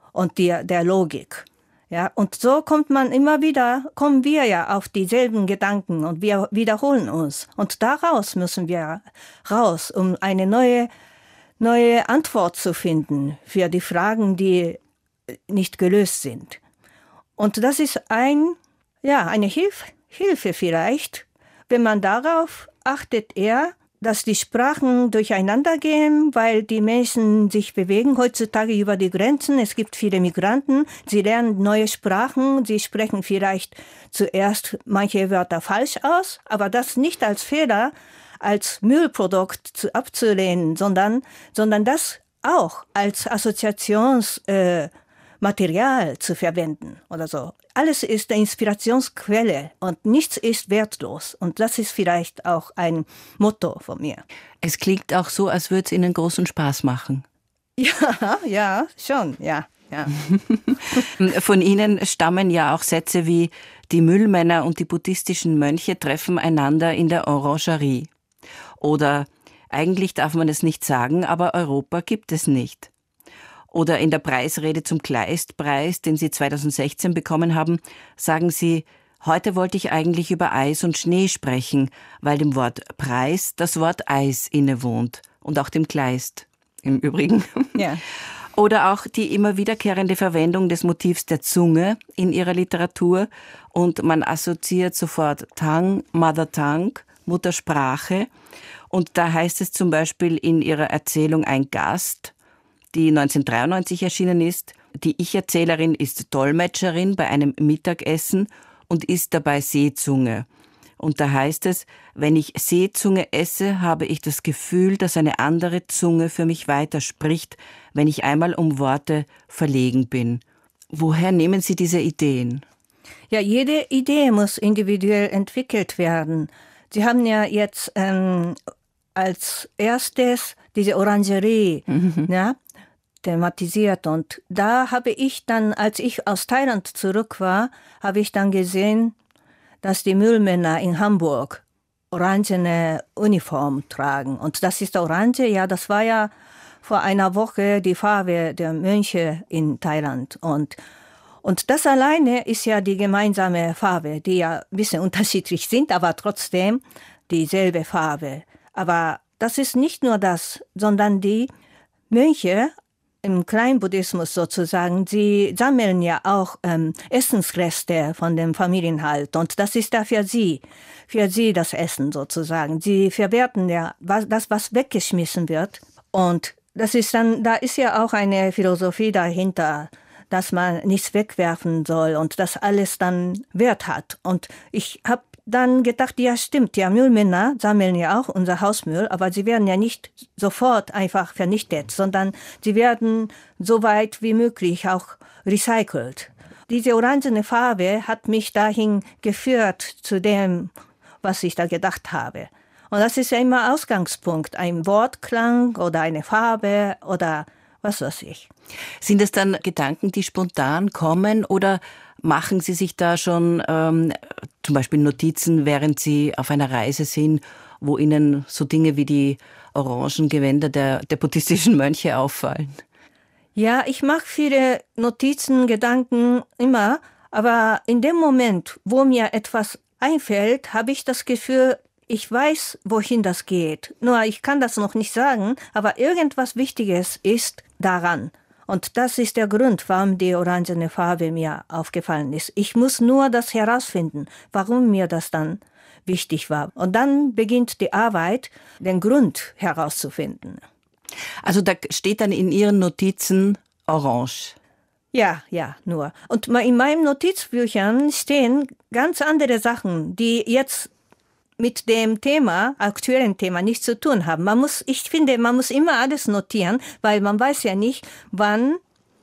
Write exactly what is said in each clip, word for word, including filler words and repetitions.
und der, der Logik. Ja, und so kommt man immer wieder, kommen wir ja auf dieselben Gedanken und wir wiederholen uns. Und daraus müssen wir raus, um eine neue, neue Antwort zu finden für die Fragen, die nicht gelöst sind. Und das ist ein, ja, eine Hilf, Hilfe vielleicht, wenn man darauf achtet, eher, dass die Sprachen durcheinander gehen, weil die Menschen sich bewegen heutzutage über die Grenzen. Es gibt viele Migranten, sie lernen neue Sprachen, sie sprechen vielleicht zuerst manche Wörter falsch aus, aber das nicht als Fehler, als Müllprodukt zu, abzulehnen, sondern, sondern das auch als Assoziationsmaterial äh, Material zu verwenden oder so. Alles ist eine Inspirationsquelle und nichts ist wertlos. Und das ist vielleicht auch ein Motto von mir. Es klingt auch so, als würde es Ihnen großen Spaß machen. Ja, ja, schon, ja. ja. Von Ihnen stammen ja auch Sätze wie: Die Müllmänner und die buddhistischen Mönche treffen einander in der Orangerie. Oder: Eigentlich darf man es nicht sagen, aber Europa gibt es nicht. Oder in der Preisrede zum Kleistpreis, den Sie zweitausendsechzehn bekommen haben, sagen Sie: Heute wollte ich eigentlich über Eis und Schnee sprechen, weil dem Wort Preis das Wort Eis innewohnt. Und auch dem Kleist im Übrigen. Ja. Oder auch die immer wiederkehrende Verwendung des Motivs der Zunge in Ihrer Literatur. Und man assoziiert sofort Tongue, Mother Tongue, Muttersprache. Und da heißt es zum Beispiel in Ihrer Erzählung Ein Gast, die neunzehnhundertdreiundneunzig erschienen ist: Die Ich-Erzählerin ist Dolmetscherin bei einem Mittagessen und isst dabei Seezunge. Und da heißt es: Wenn ich Seezunge esse, habe ich das Gefühl, dass eine andere Zunge für mich weiterspricht, wenn ich einmal um Worte verlegen bin. Woher nehmen Sie diese Ideen? Ja, jede Idee muss individuell entwickelt werden. Sie haben ja jetzt ähm, als erstes diese Orangerie, mhm. ja, thematisiert. Und da habe ich dann, als ich aus Thailand zurück war, habe ich dann gesehen, dass die Müllmänner in Hamburg orangene Uniform tragen. Und das ist orange, ja, das war ja vor einer Woche die Farbe der Mönche in Thailand. Und, und das alleine ist ja die gemeinsame Farbe, die ja ein bisschen unterschiedlich sind, aber trotzdem dieselbe Farbe. Aber das ist nicht nur das, sondern die Mönche im Kleinbuddhismus sozusagen, sie sammeln ja auch ähm, Essensreste von dem Familienhalt. Und das ist da für sie, für sie das Essen sozusagen. Sie verwerten ja was, das, was weggeschmissen wird. Und das ist dann, da ist ja auch eine Philosophie dahinter, dass man nichts wegwerfen soll und dass alles dann Wert hat. Und ich habe dann gedacht, ja stimmt, ja, Müllmänner sammeln ja auch unser Hausmüll, aber sie werden ja nicht sofort einfach vernichtet, sondern sie werden so weit wie möglich auch recycelt. Diese orangene Farbe hat mich dahin geführt zu dem, was ich da gedacht habe. Und das ist ja immer Ausgangspunkt, ein Wortklang oder eine Farbe oder was weiß ich. Sind es dann Gedanken, die spontan kommen, oder machen Sie sich da schon ähm, zum Beispiel Notizen, während Sie auf einer Reise sind, wo Ihnen so Dinge wie die Orangengewänder der, der buddhistischen Mönche auffallen? Ja, ich mache viele Notizen, Gedanken immer, aber in dem Moment, wo mir etwas einfällt, habe ich das Gefühl, ich weiß, wohin das geht. Nur ich kann das noch nicht sagen, aber irgendwas Wichtiges ist daran. Und das ist der Grund, warum die orangene Farbe mir aufgefallen ist. Ich muss nur das herausfinden, warum mir das dann wichtig war. Und dann beginnt die Arbeit, den Grund herauszufinden. Also da steht dann in Ihren Notizen Orange. Ja, ja, nur. Und in meinen Notizbüchern stehen ganz andere Sachen, die jetzt mit dem Thema, aktuellen Thema, nichts zu tun haben. Man muss, ich finde, man muss immer alles notieren, weil man weiß ja nicht, wann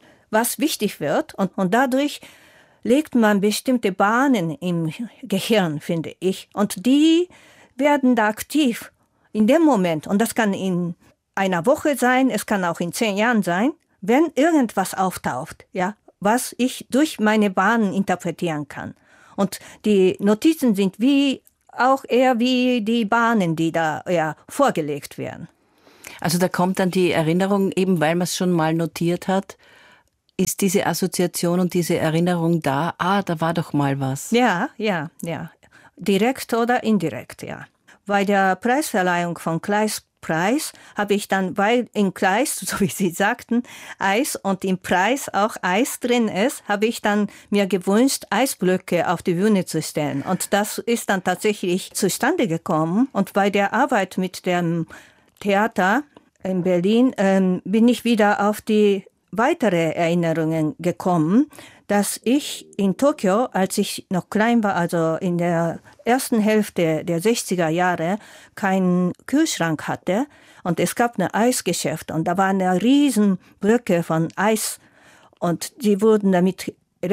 was wichtig wird. Und, und dadurch legt man bestimmte Bahnen im Gehirn, finde ich. Und die werden da aktiv in dem Moment. Und das kann in einer Woche sein, es kann auch in zehn Jahren sein, wenn irgendwas auftaucht, ja, was ich durch meine Bahnen interpretieren kann. Und die Notizen sind wie auch eher wie die Bahnen, die da ja, vorgelegt werden. Also da kommt dann die Erinnerung, eben weil man es schon mal notiert hat, ist diese Assoziation und diese Erinnerung da, ah, da war doch mal was. Ja, ja, ja. Direkt oder indirekt, ja. Bei der Preisverleihung von Kleist Preis habe ich dann, weil in Kleist, so wie Sie sagten, Eis und im Preis auch Eis drin ist, habe ich dann mir gewünscht, Eisblöcke auf die Bühne zu stellen. Und das ist dann tatsächlich zustande gekommen. Und bei der Arbeit mit dem Theater in Berlin ähm, bin ich wieder auf die weitere Erinnerungen gekommen, dass ich in Tokio, als ich noch klein war, also in der ersten Hälfte der sechziger Jahre, keinen Kühlschrank hatte. Und es gab ein Eisgeschäft und da war eine riesen Blöcke von Eis. Und die wurden damit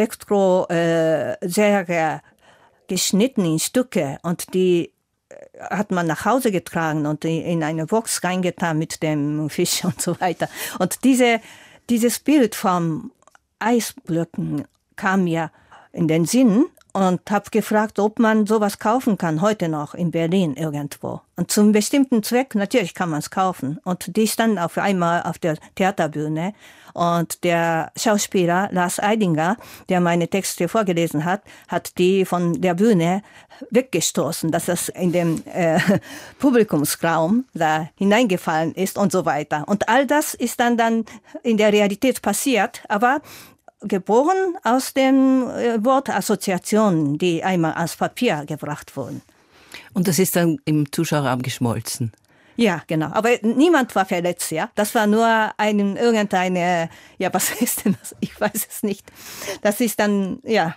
Elektrosäge geschnitten in Stücke. Und die hat man nach Hause getragen und in eine Box reingetan mit dem Fisch und so weiter. Und diese, dieses Bild vom Eisblöcken kam mir in den Sinn und habe gefragt, ob man sowas kaufen kann, heute noch in Berlin irgendwo. Und zum bestimmten Zweck, natürlich kann man es kaufen. Und die standen auf einmal auf der Theaterbühne und der Schauspieler Lars Eidinger, der meine Texte vorgelesen hat, hat die von der Bühne weggestoßen, dass das in den äh, Publikumsraum da hineingefallen ist und so weiter. Und all das ist dann, dann in der Realität passiert, aber geboren aus den äh, Wortassoziationen, die einmal ans Papier gebracht wurden. Und das ist dann im Zuschauerraum geschmolzen? Ja, genau. Aber niemand war verletzt, ja. Das war nur ein, irgendeine, ja, was ist denn das? Ich weiß es nicht. Das ist dann, ja,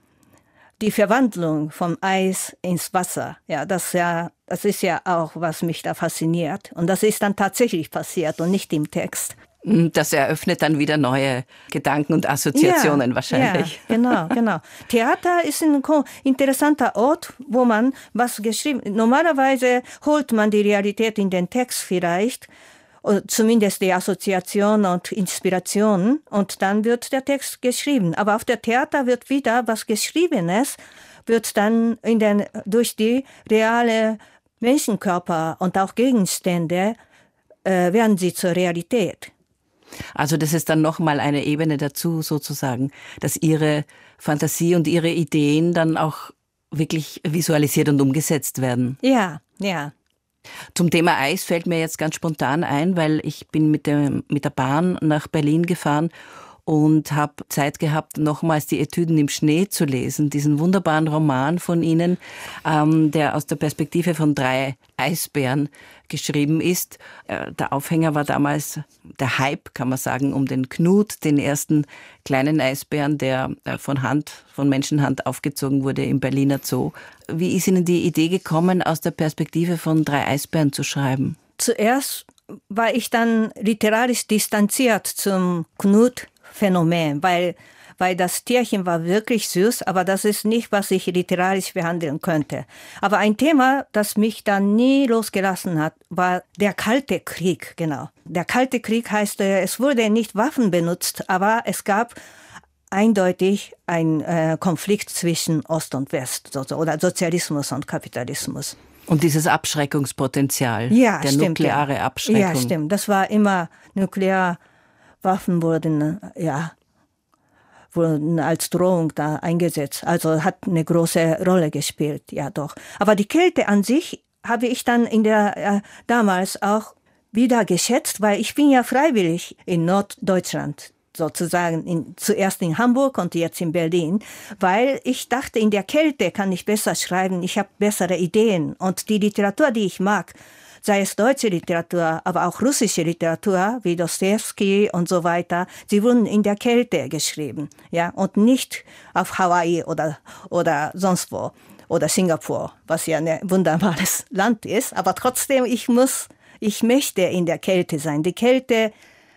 die Verwandlung vom Eis ins Wasser. Ja, das ja, das ist ja auch, was mich da fasziniert. Und das ist dann tatsächlich passiert und nicht im Text. Das eröffnet dann wieder neue Gedanken und Assoziationen, ja, wahrscheinlich. Ja, genau, genau. Theater ist ein interessanter Ort, wo man was geschrieben... Normalerweise holt man die Realität in den Text vielleicht, oder zumindest die Assoziation und Inspiration, und dann wird der Text geschrieben. Aber auf der Theater wird wieder was Geschriebenes, wird dann in den, durch die reale Menschenkörper und auch Gegenstände, äh, werden sie zur Realität. Also das ist dann nochmal eine Ebene dazu sozusagen, dass Ihre Fantasie und Ihre Ideen dann auch wirklich visualisiert und umgesetzt werden. Ja, ja. Zum Thema Eis fällt mir jetzt ganz spontan ein, weil ich bin mit der, mit der Bahn nach Berlin gefahren und habe Zeit gehabt, nochmals die Etüden im Schnee zu lesen, diesen wunderbaren Roman von Ihnen, ähm, der aus der Perspektive von drei Eisbären geschrieben ist. Äh, der Aufhänger war damals der Hype, kann man sagen, um den Knut, den ersten kleinen Eisbären, der äh, von Hand, von Menschenhand aufgezogen wurde im Berliner Zoo. Wie ist Ihnen die Idee gekommen, aus der Perspektive von drei Eisbären zu schreiben? Zuerst war ich dann literarisch distanziert zum Knut Phänomen, weil, weil das Tierchen war wirklich süß, aber das ist nicht, was ich literarisch behandeln könnte. Aber ein Thema, das mich dann nie losgelassen hat, war der Kalte Krieg, genau. Der Kalte Krieg heißt, es wurde nicht Waffen benutzt, aber es gab eindeutig einen äh, Konflikt zwischen Ost und West, so, oder Sozialismus und Kapitalismus. Und dieses Abschreckungspotenzial, ja, der stimmt, nukleare ja. Abschreckung. Ja, stimmt. Das war immer nuklear. Waffen wurden, ja, wurden als Drohung da eingesetzt. Also hat eine große Rolle gespielt, ja doch. Aber die Kälte an sich habe ich dann in der, äh, damals auch wieder geschätzt, weil ich bin ja freiwillig in Norddeutschland sozusagen, in, zuerst in Hamburg und jetzt in Berlin, weil ich dachte, in der Kälte kann ich besser schreiben, ich habe bessere Ideen und die Literatur, die ich mag, sei es deutsche Literatur, aber auch russische Literatur, wie Dostojewski und so weiter, sie wurden in der Kälte geschrieben, ja, und nicht auf Hawaii oder, oder sonst wo, oder Singapur, was ja ein wunderbares Land ist, aber trotzdem, ich muss, ich möchte in der Kälte sein. Die Kälte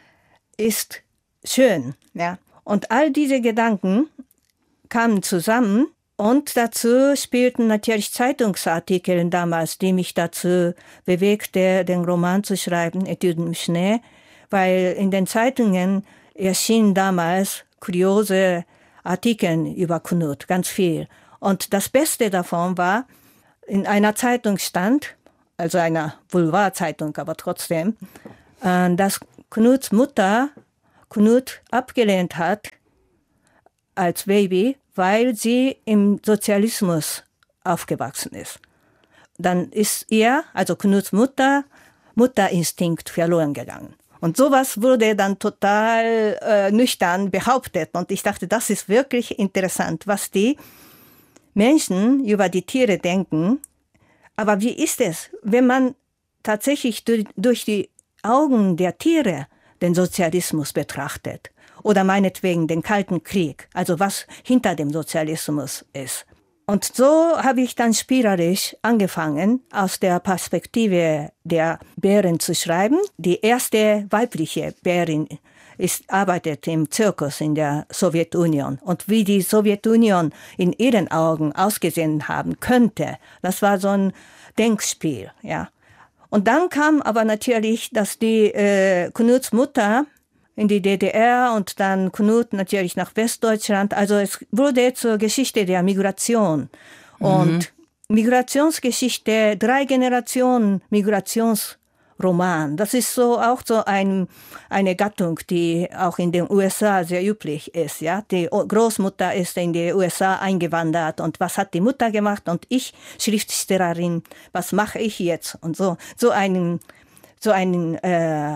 ist schön, ja, und all diese Gedanken kamen zusammen. Und dazu spielten natürlich Zeitungsartikel damals, die mich dazu bewegte, den Roman zu schreiben, Etüden im Schnee, weil in den Zeitungen erschienen damals kuriose Artikel über Knut, ganz viel. Und das Beste davon war, in einer Zeitung stand, also einer Boulevardzeitung, aber trotzdem, dass Knuts Mutter Knut abgelehnt hat als Baby, weil sie im Sozialismus aufgewachsen ist. Dann ist ihr, also Knuts Mutter, Mutterinstinkt verloren gegangen. Und sowas wurde dann total äh, nüchtern behauptet. Und ich dachte, das ist wirklich interessant, was die Menschen über die Tiere denken. Aber wie ist es, wenn man tatsächlich durch, durch die Augen der Tiere den Sozialismus betrachtet? Oder meinetwegen den Kalten Krieg, also was hinter dem Sozialismus ist. Und so habe ich dann spielerisch angefangen, aus der Perspektive der Bären zu schreiben. Die erste weibliche Bärin ist, arbeitet im Zirkus in der Sowjetunion. Und wie die Sowjetunion in ihren Augen ausgesehen haben könnte, das war so ein Denkspiel. Ja. Und dann kam aber natürlich, dass die äh, Knuts Mutter in die D D R und dann Knut natürlich nach Westdeutschland. Also es wurde zur Geschichte der Migration. Mhm. Und Migrationsgeschichte, drei Generationen Migrationsroman. Das ist so auch so ein, eine Gattung, die auch in den U S A sehr üblich ist. Ja? Die Großmutter ist in die U S A eingewandert und was hat die Mutter gemacht? Und ich, Schriftstellerin, was mache ich jetzt? Und so, so einen, so einen, äh,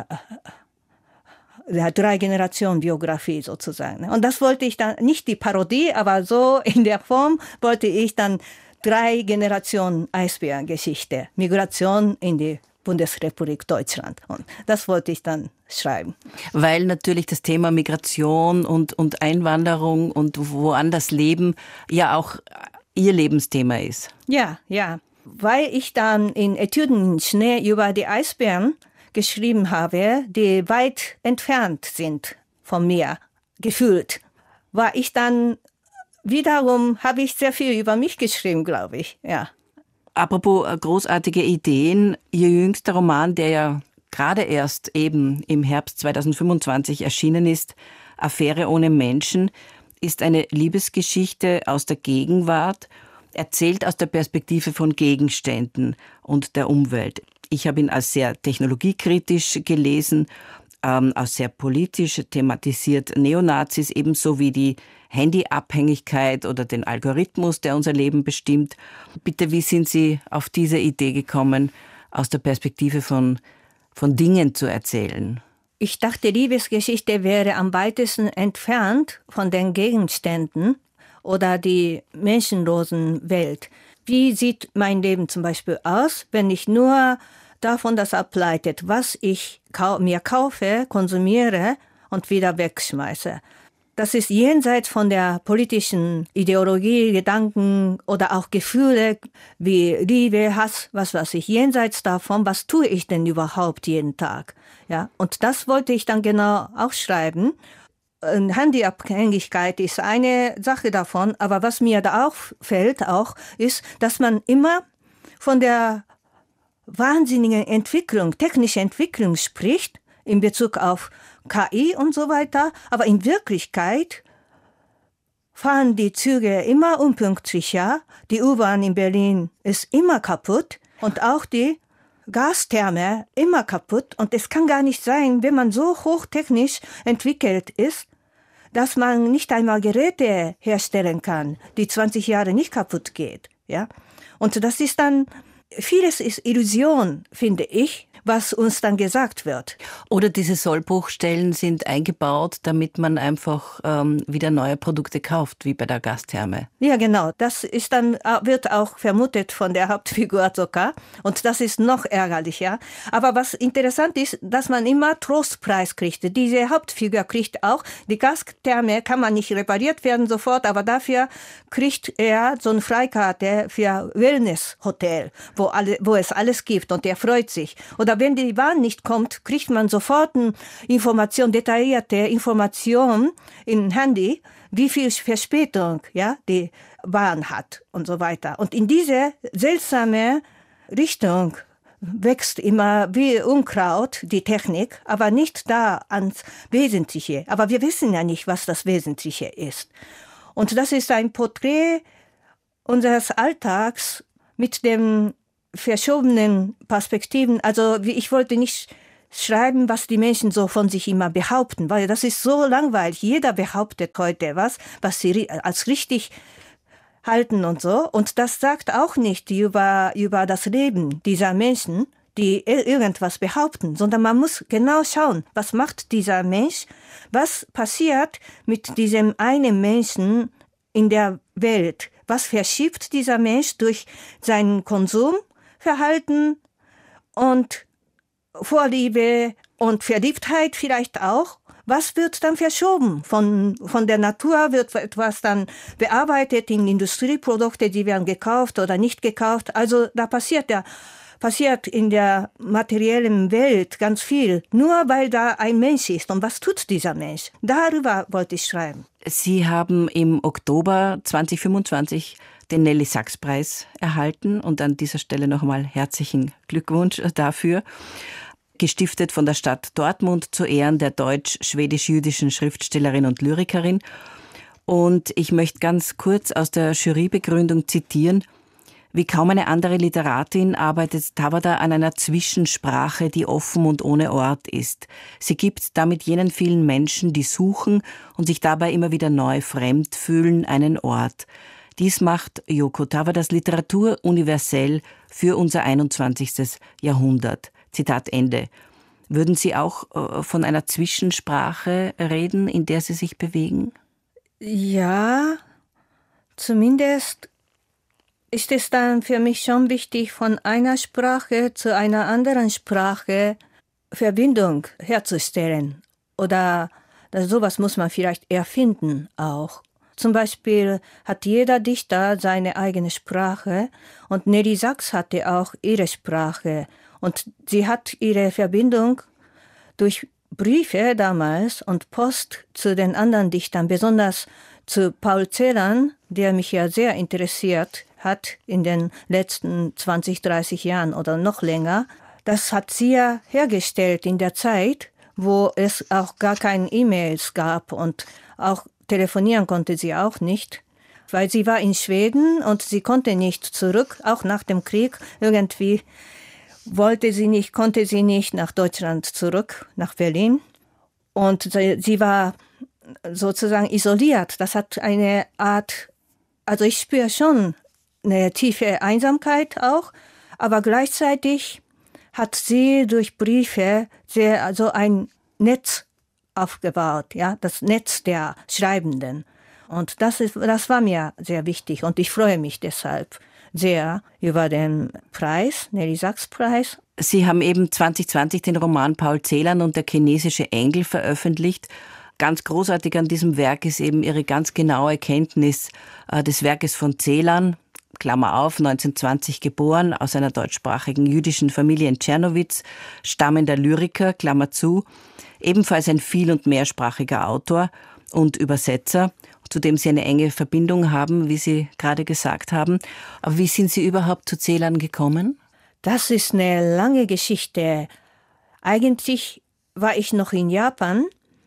ja, drei Generationen Biografie sozusagen. Und das wollte ich dann, nicht die Parodie, aber so in der Form wollte ich dann drei Generationen Eisbärengeschichte, Migration in die Bundesrepublik Deutschland. Und das wollte ich dann schreiben. Weil natürlich das Thema Migration und, und Einwanderung und woanders leben ja auch Ihr Lebensthema ist. Ja, ja. Weil ich dann in Etüden in Schnee über die Eisbären geschrieben habe, die weit entfernt sind von mir, gefühlt, war ich dann, wiederum habe ich sehr viel über mich geschrieben, glaube ich, ja. Apropos großartige Ideen, Ihr jüngster Roman, der ja gerade erst eben im Herbst zweitausendfünfundzwanzig erschienen ist, Affäre ohne Menschen, ist eine Liebesgeschichte aus der Gegenwart, erzählt aus der Perspektive von Gegenständen und der Umwelt. Ich habe ihn als sehr technologiekritisch gelesen, ähm, als sehr politisch thematisiert, Neonazis ebenso wie die Handyabhängigkeit oder den Algorithmus, der unser Leben bestimmt. Bitte, wie sind Sie auf diese Idee gekommen, aus der Perspektive von, von Dingen zu erzählen? Ich dachte, Liebesgeschichte wäre am weitesten entfernt von den Gegenständen oder die menschenlosen Welt. Wie sieht mein Leben zum Beispiel aus, wenn ich nur davon das ableitet, was ich kau- mir kaufe, konsumiere und wieder wegschmeiße? Das ist jenseits von der politischen Ideologie, Gedanken oder auch Gefühle wie Liebe, Hass, was weiß ich. Jenseits davon, was tue ich denn überhaupt jeden Tag? Ja, und das wollte ich dann genau auch schreiben. Handyabhängigkeit ist eine Sache davon, aber was mir da auffällt auch, ist, dass man immer von der wahnsinnigen Entwicklung, technische Entwicklung spricht, in Bezug auf K I und so weiter, aber in Wirklichkeit fahren die Züge immer unpünktlicher, die U-Bahn in Berlin ist immer kaputt und auch die Gastherme immer kaputt. Und es kann gar nicht sein, wenn man so hochtechnisch entwickelt ist, dass man nicht einmal Geräte herstellen kann, die zwanzig Jahre nicht kaputt geht. Ja? Und das ist dann, vieles ist Illusion, finde ich, was uns dann gesagt wird. Oder diese Sollbruchstellen sind eingebaut, damit man einfach ähm, wieder neue Produkte kauft, wie bei der Gastherme. Ja, genau. Das ist dann, wird auch vermutet von der Hauptfigur sogar. Und das ist noch ärgerlicher. Aber was interessant ist, dass man immer Trostpreis kriegt. Diese Hauptfigur kriegt auch, die Gastherme kann man nicht repariert werden sofort, aber dafür kriegt er so eine Freikarte für Wellness-Hotel, wo, alle, wo es alles gibt. Und er freut sich. Oder wenn die Bahn nicht kommt, kriegt man sofort eine Information, detaillierte Information im Handy, wie viel Verspätung ja, die Bahn hat und so weiter. Und in diese seltsame Richtung wächst immer wie Unkraut die Technik, aber nicht da ans Wesentliche. Aber wir wissen ja nicht, was das Wesentliche ist. Und das ist ein Porträt unseres Alltags mit dem verschobenen Perspektiven. Also ich wollte nicht schreiben, was die Menschen so von sich immer behaupten, weil das ist so langweilig. Jeder behauptet heute was, was sie als richtig halten und so. Und das sagt auch nicht über, über das Leben dieser Menschen, die irgendwas behaupten, sondern man muss genau schauen, was macht dieser Mensch, was passiert mit diesem einen Menschen in der Welt, was verschiebt dieser Mensch durch sein Konsumverhalten und Vorliebe und Verliebtheit vielleicht auch. Was wird dann verschoben? Von, von der Natur wird etwas dann bearbeitet in Industrieprodukte, die werden gekauft oder nicht gekauft. Also da passiert ja, passiert in der materiellen Welt ganz viel, nur weil da ein Mensch ist. Und was tut dieser Mensch? Darüber wollte ich schreiben. Sie haben im Oktober zweitausendfünfundzwanzig den Nelly-Sachs-Preis erhalten und an dieser Stelle nochmal herzlichen Glückwunsch dafür. Gestiftet von der Stadt Dortmund zu Ehren der deutsch-schwedisch-jüdischen Schriftstellerin und Lyrikerin. Und ich möchte ganz kurz aus der Jurybegründung zitieren. Wie kaum eine andere Literatin arbeitet Tavada an einer Zwischensprache, die offen und ohne Ort ist. Sie gibt damit jenen vielen Menschen, die suchen und sich dabei immer wieder neu fremd fühlen, einen Ort. Dies macht Yoko Tavadas Literatur universell für unser einundzwanzigstes Jahrhundert. Zitat Ende. Würden Sie auch äh, von einer Zwischensprache reden, in der Sie sich bewegen? Ja, zumindest ist es dann für mich schon wichtig, von einer Sprache zu einer anderen Sprache Verbindung herzustellen. Oder sowas muss man vielleicht erfinden auch. Zum Beispiel hat jeder Dichter seine eigene Sprache und Nelly Sachs hatte auch ihre Sprache. Und sie hat ihre Verbindung durch Briefe damals und Post zu den anderen Dichtern, besonders zu Paul Celan, der mich ja sehr interessiert hat in den letzten zwanzig, dreißig Jahren oder noch länger. Das hat sie ja hergestellt in der Zeit, wo es auch gar keine E-Mails gab und auch telefonieren konnte sie auch nicht, weil sie war in Schweden und sie konnte nicht zurück, auch nach dem Krieg irgendwie. Wollte sie nicht, konnte sie nicht nach Deutschland zurück, nach Berlin. Und sie war sozusagen isoliert. Das hat eine Art, also ich spüre schon eine tiefe Einsamkeit auch, aber gleichzeitig hat sie durch Briefe sehr, also ein Netz aufgebaut, ja, das Netz der Schreibenden. Und das ist, das war mir sehr wichtig und ich freue mich deshalb sehr über den Preis, Nelly-Sachs-Preis. Sie haben eben zwanzig zwanzig den Roman Paul Celan und der chinesische Engel veröffentlicht. Ganz großartig an diesem Werk ist eben Ihre ganz genaue Kenntnis äh, des Werkes von Celan, Klammer auf, neunzehnhundertzwanzig geboren, aus einer deutschsprachigen jüdischen Familie in Czernowitz, stammender Lyriker, Klammer zu, ebenfalls ein viel- und mehrsprachiger Autor und Übersetzer, zu dem Sie eine enge Verbindung haben, wie Sie gerade gesagt haben. Aber wie sind Sie überhaupt zu Celan gekommen? Das ist eine lange Geschichte. Eigentlich war ich noch in Japan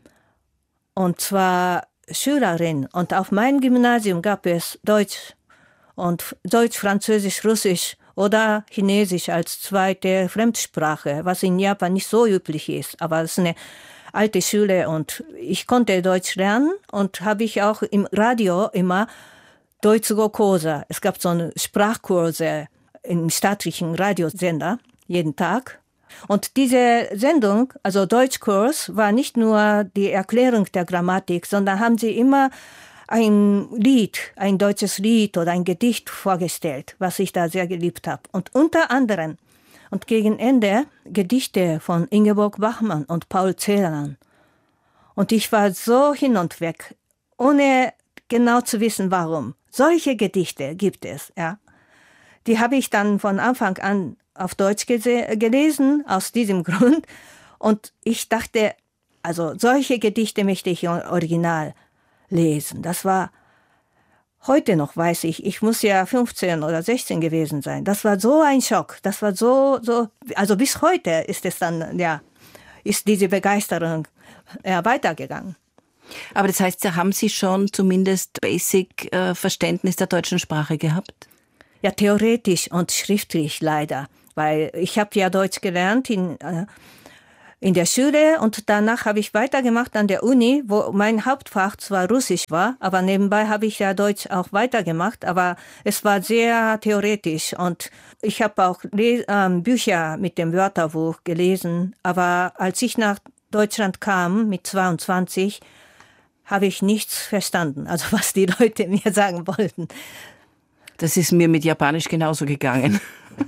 und zwar Schülerin und auf meinem Gymnasium gab es Deutsch und Deutsch, Französisch, Russisch oder Chinesisch als zweite Fremdsprache, was in Japan nicht so üblich ist, aber es ist eine alte Schule und ich konnte Deutsch lernen und habe ich auch im Radio immer Deutsch-Go-Kosa. Es gab so eine Sprachkurse im staatlichen Radiosender jeden Tag. Und diese Sendung, also Deutschkurs, war nicht nur die Erklärung der Grammatik, sondern haben sie immer ein Lied, ein deutsches Lied oder ein Gedicht vorgestellt, was ich da sehr geliebt habe. Und unter anderem und gegen Ende Gedichte von Ingeborg Bachmann und Paul Celan. Und ich war so hin und weg, ohne genau zu wissen, warum. Solche Gedichte gibt es, ja. Die habe ich dann von Anfang an auf Deutsch gese- gelesen, aus diesem Grund. Und ich dachte, also solche Gedichte möchte ich im Original lesen. Das war heute noch, weiß ich, ich muss ja fünfzehn oder sechzehn gewesen sein. Das war so ein Schock. Das war so, so, also bis heute ist es dann, ja, ist diese Begeisterung ja, weitergegangen. Aber das heißt, haben Sie schon zumindest Basic-Verständnis der deutschen Sprache gehabt? Ja, theoretisch und schriftlich leider. Weil ich habe ja Deutsch gelernt in, äh, in der Schule und danach habe ich weitergemacht an der Uni, wo mein Hauptfach zwar Russisch war, aber nebenbei habe ich ja Deutsch auch weitergemacht, aber es war sehr theoretisch und ich habe auch Les- ähm, Bücher mit dem Wörterbuch gelesen, aber als ich nach Deutschland kam mit zweiundzwanzig, habe ich nichts verstanden, also was die Leute mir sagen wollten. Das ist mir mit Japanisch genauso gegangen.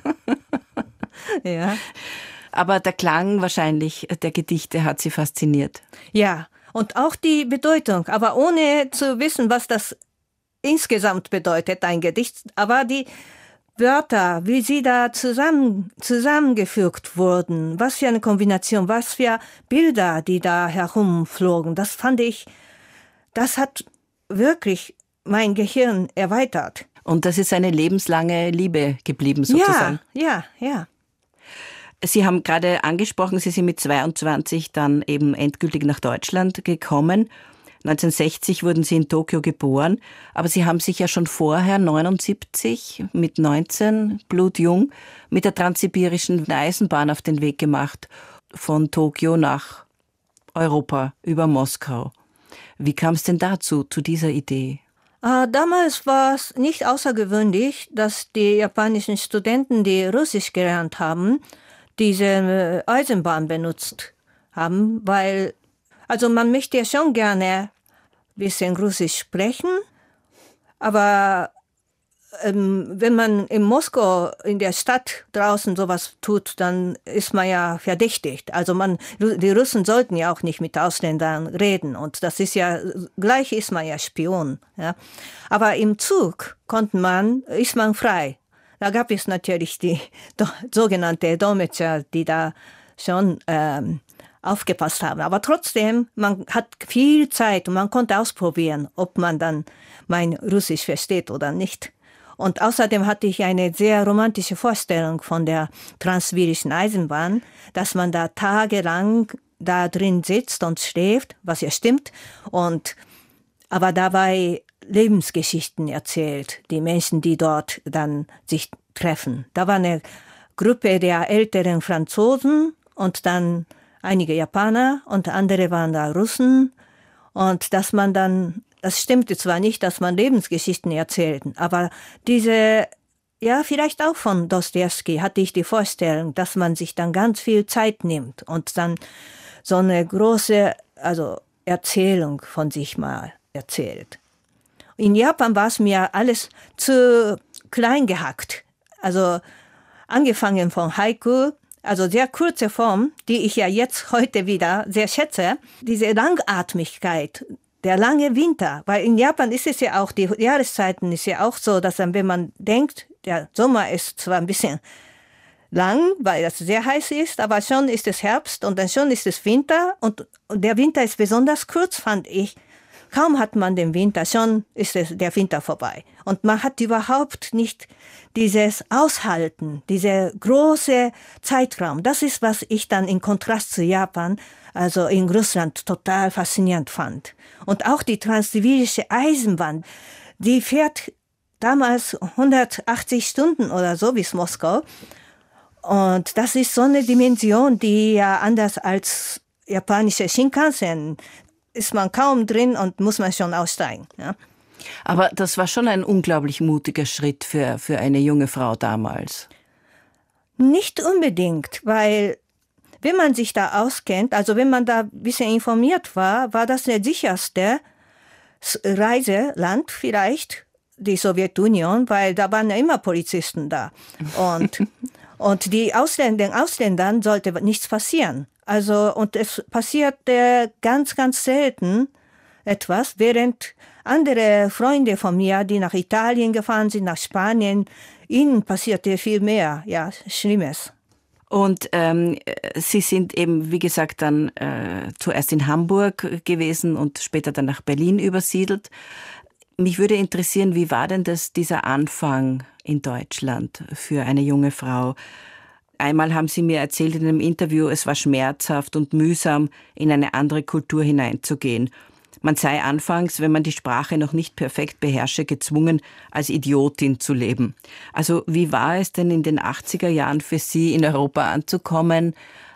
Ja. Aber der Klang wahrscheinlich der Gedichte hat Sie fasziniert. Ja, und auch die Bedeutung, aber ohne zu wissen, was das insgesamt bedeutet, ein Gedicht. Aber die Wörter, wie sie da zusammen, zusammengefügt wurden, was für eine Kombination, was für Bilder, die da herumflogen, das fand ich, das hat wirklich mein Gehirn erweitert. Und das ist eine lebenslange Liebe geblieben sozusagen. Ja, ja, ja. Sie haben gerade angesprochen, Sie sind mit zweiundzwanzig dann eben endgültig nach Deutschland gekommen. neunzehnhundertsechzig wurden Sie in Tokio geboren, aber Sie haben sich ja schon vorher, neunundsiebzig, mit neunzehn, blutjung, mit der transsibirischen Eisenbahn auf den Weg gemacht, von Tokio nach Europa, über Moskau. Wie kam es denn dazu, zu dieser Idee? Äh, damals war es nicht außergewöhnlich, dass die japanischen Studenten, die Russisch gelernt haben, diese Eisenbahn benutzt haben, weil, also man möchte ja schon gerne ein bisschen Russisch sprechen, aber ähm, wenn man in Moskau, in der Stadt draußen sowas tut, dann ist man ja verdächtigt. Also man, die Russen sollten ja auch nicht mit Ausländern reden und das ist ja, gleich ist man ja Spion. Ja. Aber im Zug konnte man, ist man frei. Da gab es natürlich die do, sogenannte Dolmetscher, die da schon ähm, aufgepasst haben. Aber trotzdem, man hat viel Zeit und man konnte ausprobieren, ob man dann mein Russisch versteht oder nicht. Und außerdem hatte ich eine sehr romantische Vorstellung von der transsibirischen Eisenbahn, dass man da tagelang da drin sitzt und schläft, was ja stimmt, und aber dabei Lebensgeschichten erzählt, die Menschen, die dort dann sich treffen. Da war eine Gruppe der älteren Franzosen und dann einige Japaner und andere waren da Russen und dass man dann, das stimmte zwar nicht, dass man Lebensgeschichten erzählten, aber diese, ja vielleicht auch von Dostojewski hatte ich die Vorstellung, dass man sich dann ganz viel Zeit nimmt und dann so eine große, also Erzählung von sich mal erzählt. In Japan war es mir alles zu klein gehackt. Also angefangen von Haiku, also sehr kurze Form, die ich ja jetzt heute wieder sehr schätze. Diese Langatmigkeit, der lange Winter, weil in Japan ist es ja auch, die Jahreszeiten ist ja auch so, dass dann, wenn man denkt, der Sommer ist zwar ein bisschen lang, weil es sehr heiß ist, aber schon ist es Herbst und dann schon ist es Winter und, und der Winter ist besonders kurz, fand ich. Kaum hat man den Winter, schon ist es der Winter vorbei. Und man hat überhaupt nicht dieses Aushalten, dieser große Zeitraum. Das ist, was ich dann in Kontrast zu Japan, also in Russland, total faszinierend fand. Und auch die transsibirische Eisenbahn, die fährt damals hundertachtzig Stunden oder so bis Moskau. Und das ist so eine Dimension, die ja anders als japanische Shinkansen ist man kaum drin und muss man schon aussteigen. Ja. Aber das war schon ein unglaublich mutiger Schritt für, für eine junge Frau damals. Nicht unbedingt, weil wenn man sich da auskennt, also wenn man da ein bisschen informiert war, war das der sicherste Reiseland vielleicht, die Sowjetunion, weil da waren ja immer Polizisten da. Und, und die Ausländer, den Ausländern sollte nichts passieren. Also, und es passierte ganz, ganz selten etwas, während andere Freunde von mir, die nach Italien gefahren sind, nach Spanien, ihnen passierte viel mehr, ja, Schlimmes. Und ähm, Sie sind eben, wie gesagt, dann äh, zuerst in Hamburg gewesen und später dann nach Berlin übersiedelt. Mich würde interessieren, wie war denn das, dieser Anfang in Deutschland für eine junge Frau? Einmal haben Sie mir erzählt in einem Interview, es war schmerzhaft und mühsam, in eine andere Kultur hineinzugehen. Man sei anfangs, wenn man die Sprache noch nicht perfekt beherrsche, gezwungen, als Idiotin zu leben. Also wie war es denn in den achtziger Jahren für Sie, in Europa anzukommen,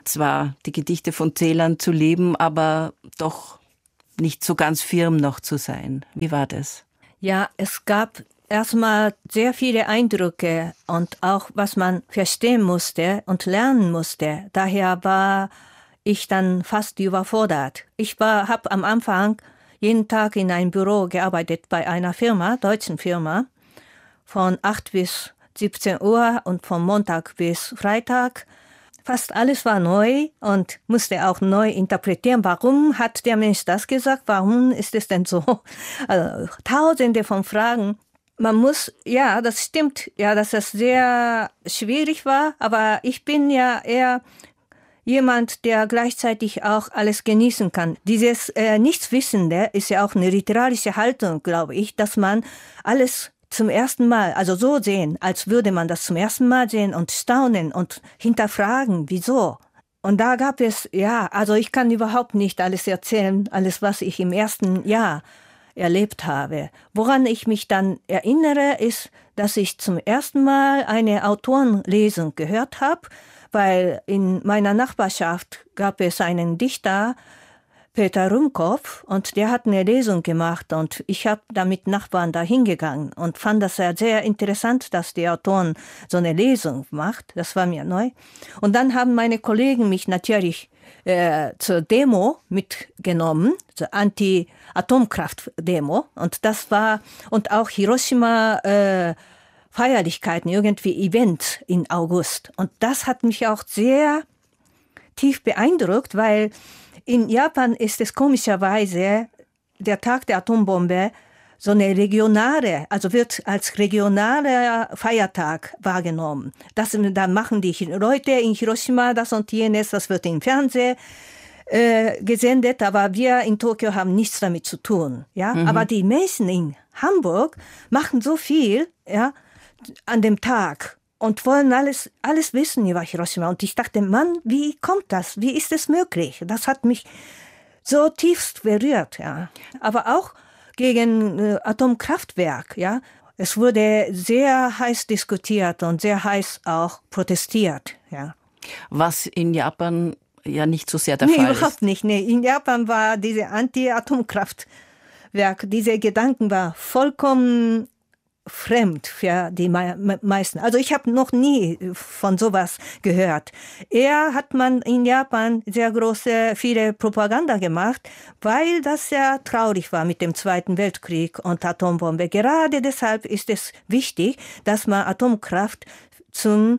zwar die Gedichte von Celan zu leben, aber doch nicht so ganz firm noch zu sein. Wie war das? Ja, es gab erstmal sehr viele Eindrücke und auch was man verstehen musste und lernen musste. Daher war ich dann fast überfordert. Ich war, habe am Anfang jeden Tag in einem Büro gearbeitet bei einer Firma, deutschen Firma, von acht bis siebzehn Uhr und von Montag bis Freitag. Fast alles war neu und musste auch neu interpretieren. Warum hat der Mensch das gesagt? Warum ist es denn so? Also, tausende von Fragen. Man muss, ja, das stimmt, ja, dass das sehr schwierig war, aber ich bin ja eher jemand, der gleichzeitig auch alles genießen kann. Dieses äh, Nichtswissende ist ja auch eine literarische Haltung, glaube ich, dass man alles zum ersten Mal, also so sehen, als würde man das zum ersten Mal sehen und staunen und hinterfragen, wieso. Und da gab es, ja, also ich kann überhaupt nicht alles erzählen, alles, was ich im ersten Jahr erlebt habe. Woran ich mich dann erinnere, ist, dass ich zum ersten Mal eine Autorenlesung gehört habe, weil in meiner Nachbarschaft gab es einen Dichter, Peter Rumkopf, und der hat eine Lesung gemacht und ich habe da mit Nachbarn da hingegangen und fand das sehr, sehr interessant, dass die Autoren so eine Lesung macht. Das war mir neu. Und dann haben meine Kollegen mich natürlich äh, zur Demo mitgenommen, zur Anti-Atomkraft-Demo, und das war, und auch Hiroshima äh, Feierlichkeiten, irgendwie Event in August. Und das hat mich auch sehr tief beeindruckt, weil in Japan ist es komischerweise der Tag der Atombombe so eine regionale, also wird als regionaler Feiertag wahrgenommen. Das, da machen die Leute in Hiroshima das und jenes, das wird im Fernsehen äh, gesendet, aber wir in Tokio haben nichts damit zu tun. Ja? Mhm. Aber die Menschen in Hamburg machen so viel, ja, an dem Tag und wollen alles, alles wissen über Hiroshima. Und ich dachte, Mann, wie kommt das? Wie ist es möglich? Das hat mich so tiefst berührt. Ja. Aber auch gegen äh, Atomkraftwerk. Ja. Es wurde sehr heiß diskutiert und sehr heiß auch protestiert. Ja. Was in Japan ja nicht so sehr der nee, Fall ist. Überhaupt nicht. Nee. In Japan war diese Anti-Atomkraftwerk, diese Gedanken war vollkommen fremd für die meisten. Also ich habe noch nie von sowas gehört. Eher hat man in Japan sehr große, viele Propaganda gemacht, weil das ja traurig war mit dem Zweiten Weltkrieg und Atombombe. Gerade deshalb ist es wichtig, dass man Atomkraft zum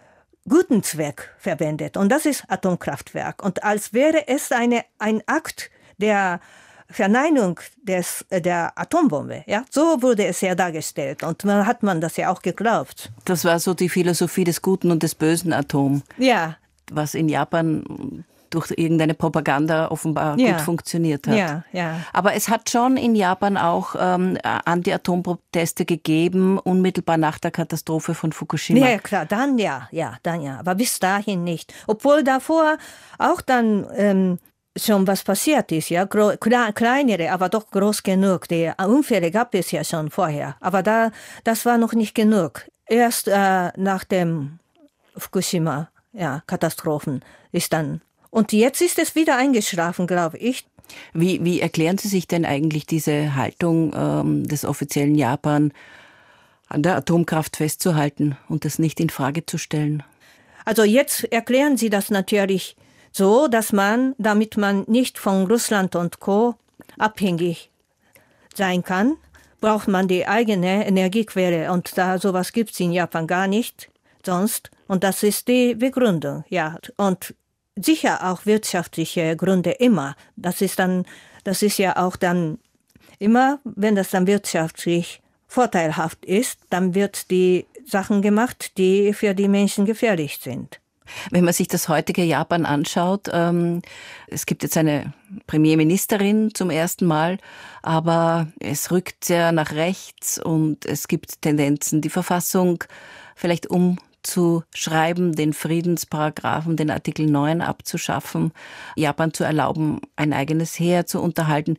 guten Zweck verwendet. Und das ist Atomkraftwerk. Und als wäre es eine, ein Akt der Verneinung des, der Atombombe. Ja? So wurde es ja dargestellt und man hat man das ja auch geglaubt. Das war so die Philosophie des guten und des bösen Atom. Ja. Was in Japan durch irgendeine Propaganda offenbar ja. gut funktioniert hat. Ja, ja. Aber es hat schon in Japan auch ähm, Anti-Atom-Proteste gegeben, unmittelbar nach der Katastrophe von Fukushima. Ja, klar, dann ja, ja, dann ja. Aber bis dahin nicht. Obwohl davor auch dann ähm, schon was passiert ist, ja, Gro- kleinere, aber doch groß genug. Die Unfälle gab es ja schon vorher, aber da, das war noch nicht genug. Erst äh, nach dem Fukushima, ja, Katastrophen ist dann, und jetzt ist es wieder eingeschlafen, glaube ich. Wie, wie erklären Sie sich denn eigentlich diese Haltung ähm, des offiziellen Japan, an der Atomkraft festzuhalten und das nicht in Frage zu stellen? Also jetzt erklären Sie das natürlich so, dass man, damit man nicht von Russland und Co. abhängig sein kann, braucht man die eigene Energiequelle. Und da sowas gibt es in Japan gar nicht sonst. Und das ist die Begründung. Ja. Und sicher auch wirtschaftliche Gründe immer. Das ist dann, das ist ja auch dann immer, wenn das dann wirtschaftlich vorteilhaft ist, dann wird die Sachen gemacht, die für die Menschen gefährlich sind. Wenn man sich das heutige Japan anschaut, ähm, es gibt jetzt eine Premierministerin zum ersten Mal, aber es rückt sehr nach rechts und es gibt Tendenzen, die Verfassung vielleicht umzuschreiben, den Friedensparagraphen, den Artikel neun abzuschaffen, Japan zu erlauben, ein eigenes Heer zu unterhalten.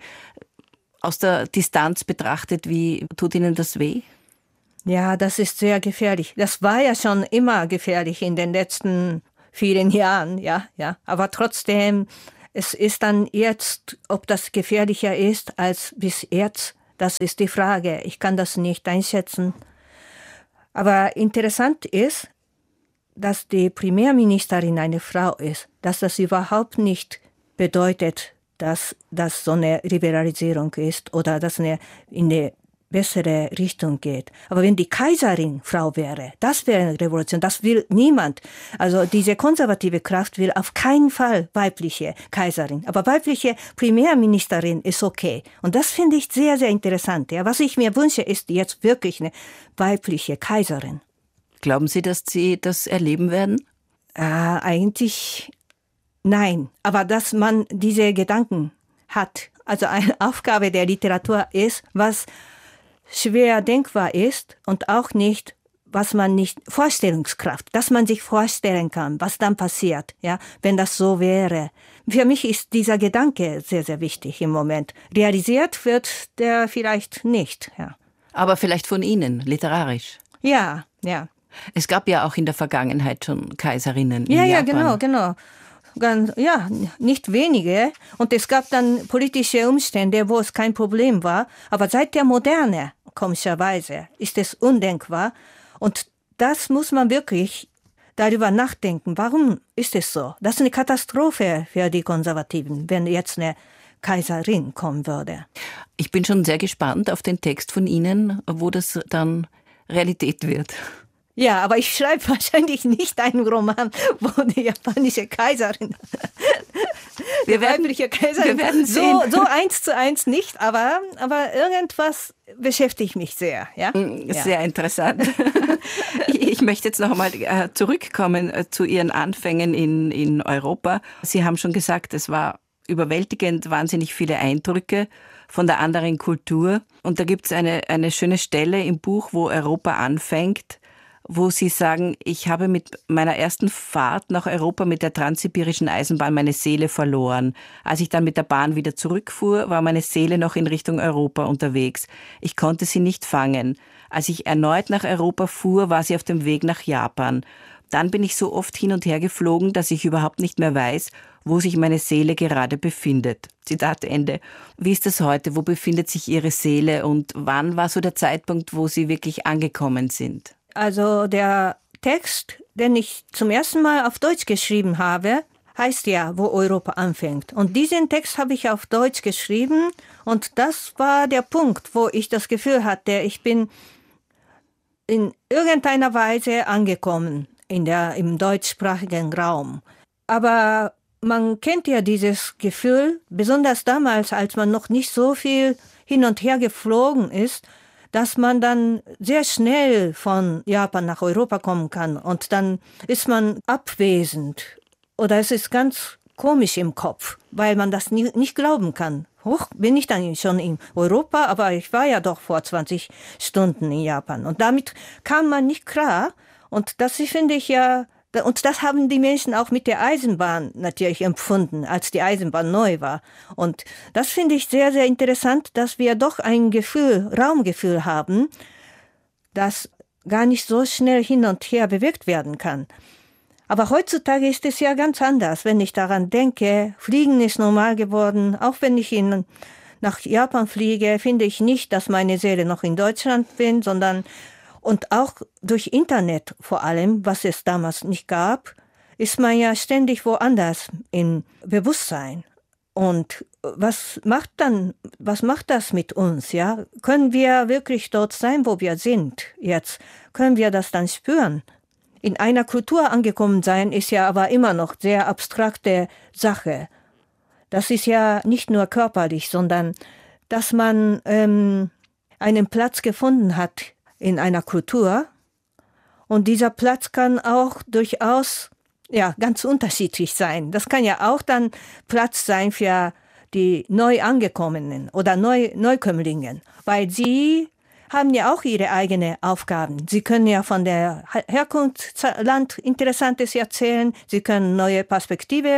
Aus der Distanz betrachtet, wie tut Ihnen das weh? Ja, das ist sehr gefährlich. Das war ja schon immer gefährlich in den letzten vielen Jahren, ja, ja. Aber trotzdem, es ist dann jetzt, ob das gefährlicher ist als bis jetzt, das ist die Frage. Ich kann das nicht einschätzen. Aber interessant ist, dass die Premierministerin eine Frau ist, dass das überhaupt nicht bedeutet, dass das so eine Liberalisierung ist oder dass es in eine bessere Richtung geht. Aber wenn die Kaiserin Frau wäre, das wäre eine Revolution, das will niemand. Also diese konservative Kraft will auf keinen Fall weibliche Kaiserin. Aber weibliche Premierministerin ist okay. Und das finde ich sehr, sehr interessant. Ja, was ich mir wünsche, ist jetzt wirklich eine weibliche Kaiserin. Glauben Sie, dass Sie das erleben werden? Äh, eigentlich nein. Aber dass man diese Gedanken hat. Also eine Aufgabe der Literatur ist, was schwer denkbar ist und auch nicht, was man nicht, Vorstellungskraft, dass man sich vorstellen kann, was dann passiert, ja, wenn das so wäre. Für mich ist dieser Gedanke sehr, sehr wichtig im Moment. Realisiert wird der vielleicht nicht, ja. Aber vielleicht von Ihnen, literarisch. Ja, ja. Es gab ja auch in der Vergangenheit schon Kaiserinnen in Ja, ja, Japan. genau, genau. Ganz, ja, nicht wenige. Und es gab dann politische Umstände, wo es kein Problem war. Aber seit der Moderne, komischerweise, ist es undenkbar. Und das muss man wirklich darüber nachdenken. Warum ist es so? Das ist eine Katastrophe für die Konservativen, wenn jetzt eine Kaiserin kommen würde. Ich bin schon sehr gespannt auf den Text von Ihnen, wo das dann Realität wird. Ja, aber ich schreibe wahrscheinlich nicht einen Roman, wo die japanische Kaiserin, wir die werden, weibliche Kaiserin, wir werden so, so eins zu eins nicht, aber, aber irgendwas beschäftigt mich sehr. Ja? Sehr ja. Interessant. Ich möchte jetzt noch einmal zurückkommen zu Ihren Anfängen in, in Europa. Sie haben schon gesagt, es war überwältigend, wahnsinnig viele Eindrücke von der anderen Kultur. Und da gibt es eine, eine schöne Stelle im Buch, wo Europa anfängt, wo Sie sagen, ich habe mit meiner ersten Fahrt nach Europa mit der transsibirischen Eisenbahn meine Seele verloren. Als ich dann mit der Bahn wieder zurückfuhr, war meine Seele noch in Richtung Europa unterwegs. Ich konnte sie nicht fangen. Als ich erneut nach Europa fuhr, war sie auf dem Weg nach Japan. Dann bin ich so oft hin und her geflogen, dass ich überhaupt nicht mehr weiß, wo sich meine Seele gerade befindet. Zitat Ende. Wie ist das heute? Wo befindet sich Ihre Seele und wann war so der Zeitpunkt, wo Sie wirklich angekommen sind? Also der Text, den ich zum ersten Mal auf Deutsch geschrieben habe, heißt ja, wo Europa anfängt. Und diesen Text habe ich auf Deutsch geschrieben und das war der Punkt, wo ich das Gefühl hatte, ich bin in irgendeiner Weise angekommen in der, im deutschsprachigen Raum. Aber man kennt ja dieses Gefühl, besonders damals, als man noch nicht so viel hin und her geflogen ist, dass man dann sehr schnell von Japan nach Europa kommen kann und dann ist man abwesend oder es ist ganz komisch im Kopf, weil man das nie, nicht glauben kann. Hoch, bin ich dann schon in Europa, aber ich war ja doch vor zwanzig Stunden in Japan und damit kam man nicht klar und das finde ich ja, und das haben die Menschen auch mit der Eisenbahn natürlich empfunden, als die Eisenbahn neu war. Und das finde ich sehr, sehr interessant, dass wir doch ein Gefühl, Raumgefühl haben, das gar nicht so schnell hin und her bewegt werden kann. Aber heutzutage ist es ja ganz anders. Wenn ich daran denke, Fliegen ist normal geworden. Auch wenn ich in, nach Japan fliege, finde ich nicht, dass meine Seele noch in Deutschland bin, sondern und auch durch Internet vor allem, was es damals nicht gab, ist man ja ständig woanders im Bewusstsein. Und was macht dann, was macht das mit uns, ja? Können wir wirklich dort sein, wo wir sind jetzt? Können wir das dann spüren? In einer Kultur angekommen sein ist ja aber immer noch sehr abstrakte Sache. Das ist ja nicht nur körperlich, sondern dass man ähm, einen Platz gefunden hat in einer Kultur. Und dieser Platz kann auch durchaus ja, ganz unterschiedlich sein. Das kann ja auch dann Platz sein für die Neuangekommenen oder Neu Neukömmlingen, weil sie haben ja auch ihre eigenen Aufgaben. Sie können ja von der Herkunftsland Interessantes erzählen, sie können neue Perspektive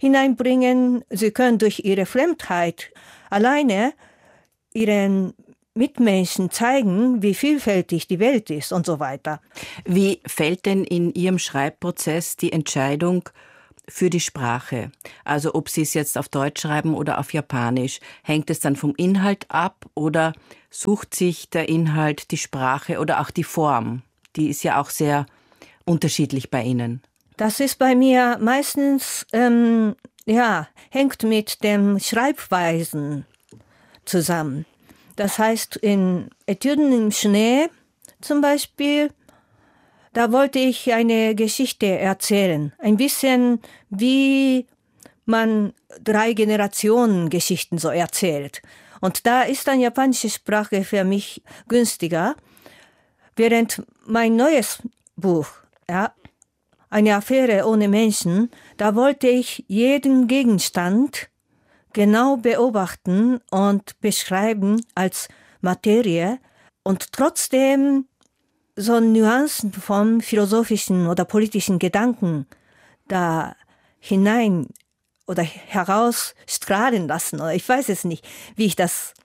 hineinbringen, sie können durch ihre Fremdheit alleine ihren Mitmenschen zeigen, wie vielfältig die Welt ist und so weiter. Wie fällt denn in Ihrem Schreibprozess die Entscheidung für die Sprache? Also ob Sie es jetzt auf Deutsch schreiben oder auf Japanisch. Hängt es dann vom Inhalt ab oder sucht sich der Inhalt die Sprache oder auch die Form? Die ist ja auch sehr unterschiedlich bei Ihnen. Das ist bei mir meistens, ähm, ja, hängt mit den Schreibweisen zusammen. Das heißt, in Etüden im Schnee zum Beispiel, da wollte ich eine Geschichte erzählen. Ein bisschen wie man drei Generationen Geschichten so erzählt. Und da ist dann japanische Sprache für mich günstiger. Während mein neues Buch, ja, eine Affäre ohne Menschen, da wollte ich jeden Gegenstand genau beobachten und beschreiben als Materie und trotzdem so Nuancen vom philosophischen oder politischen Gedanken da hinein oder herausstrahlen lassen. Oder ich weiß es nicht, wie ich das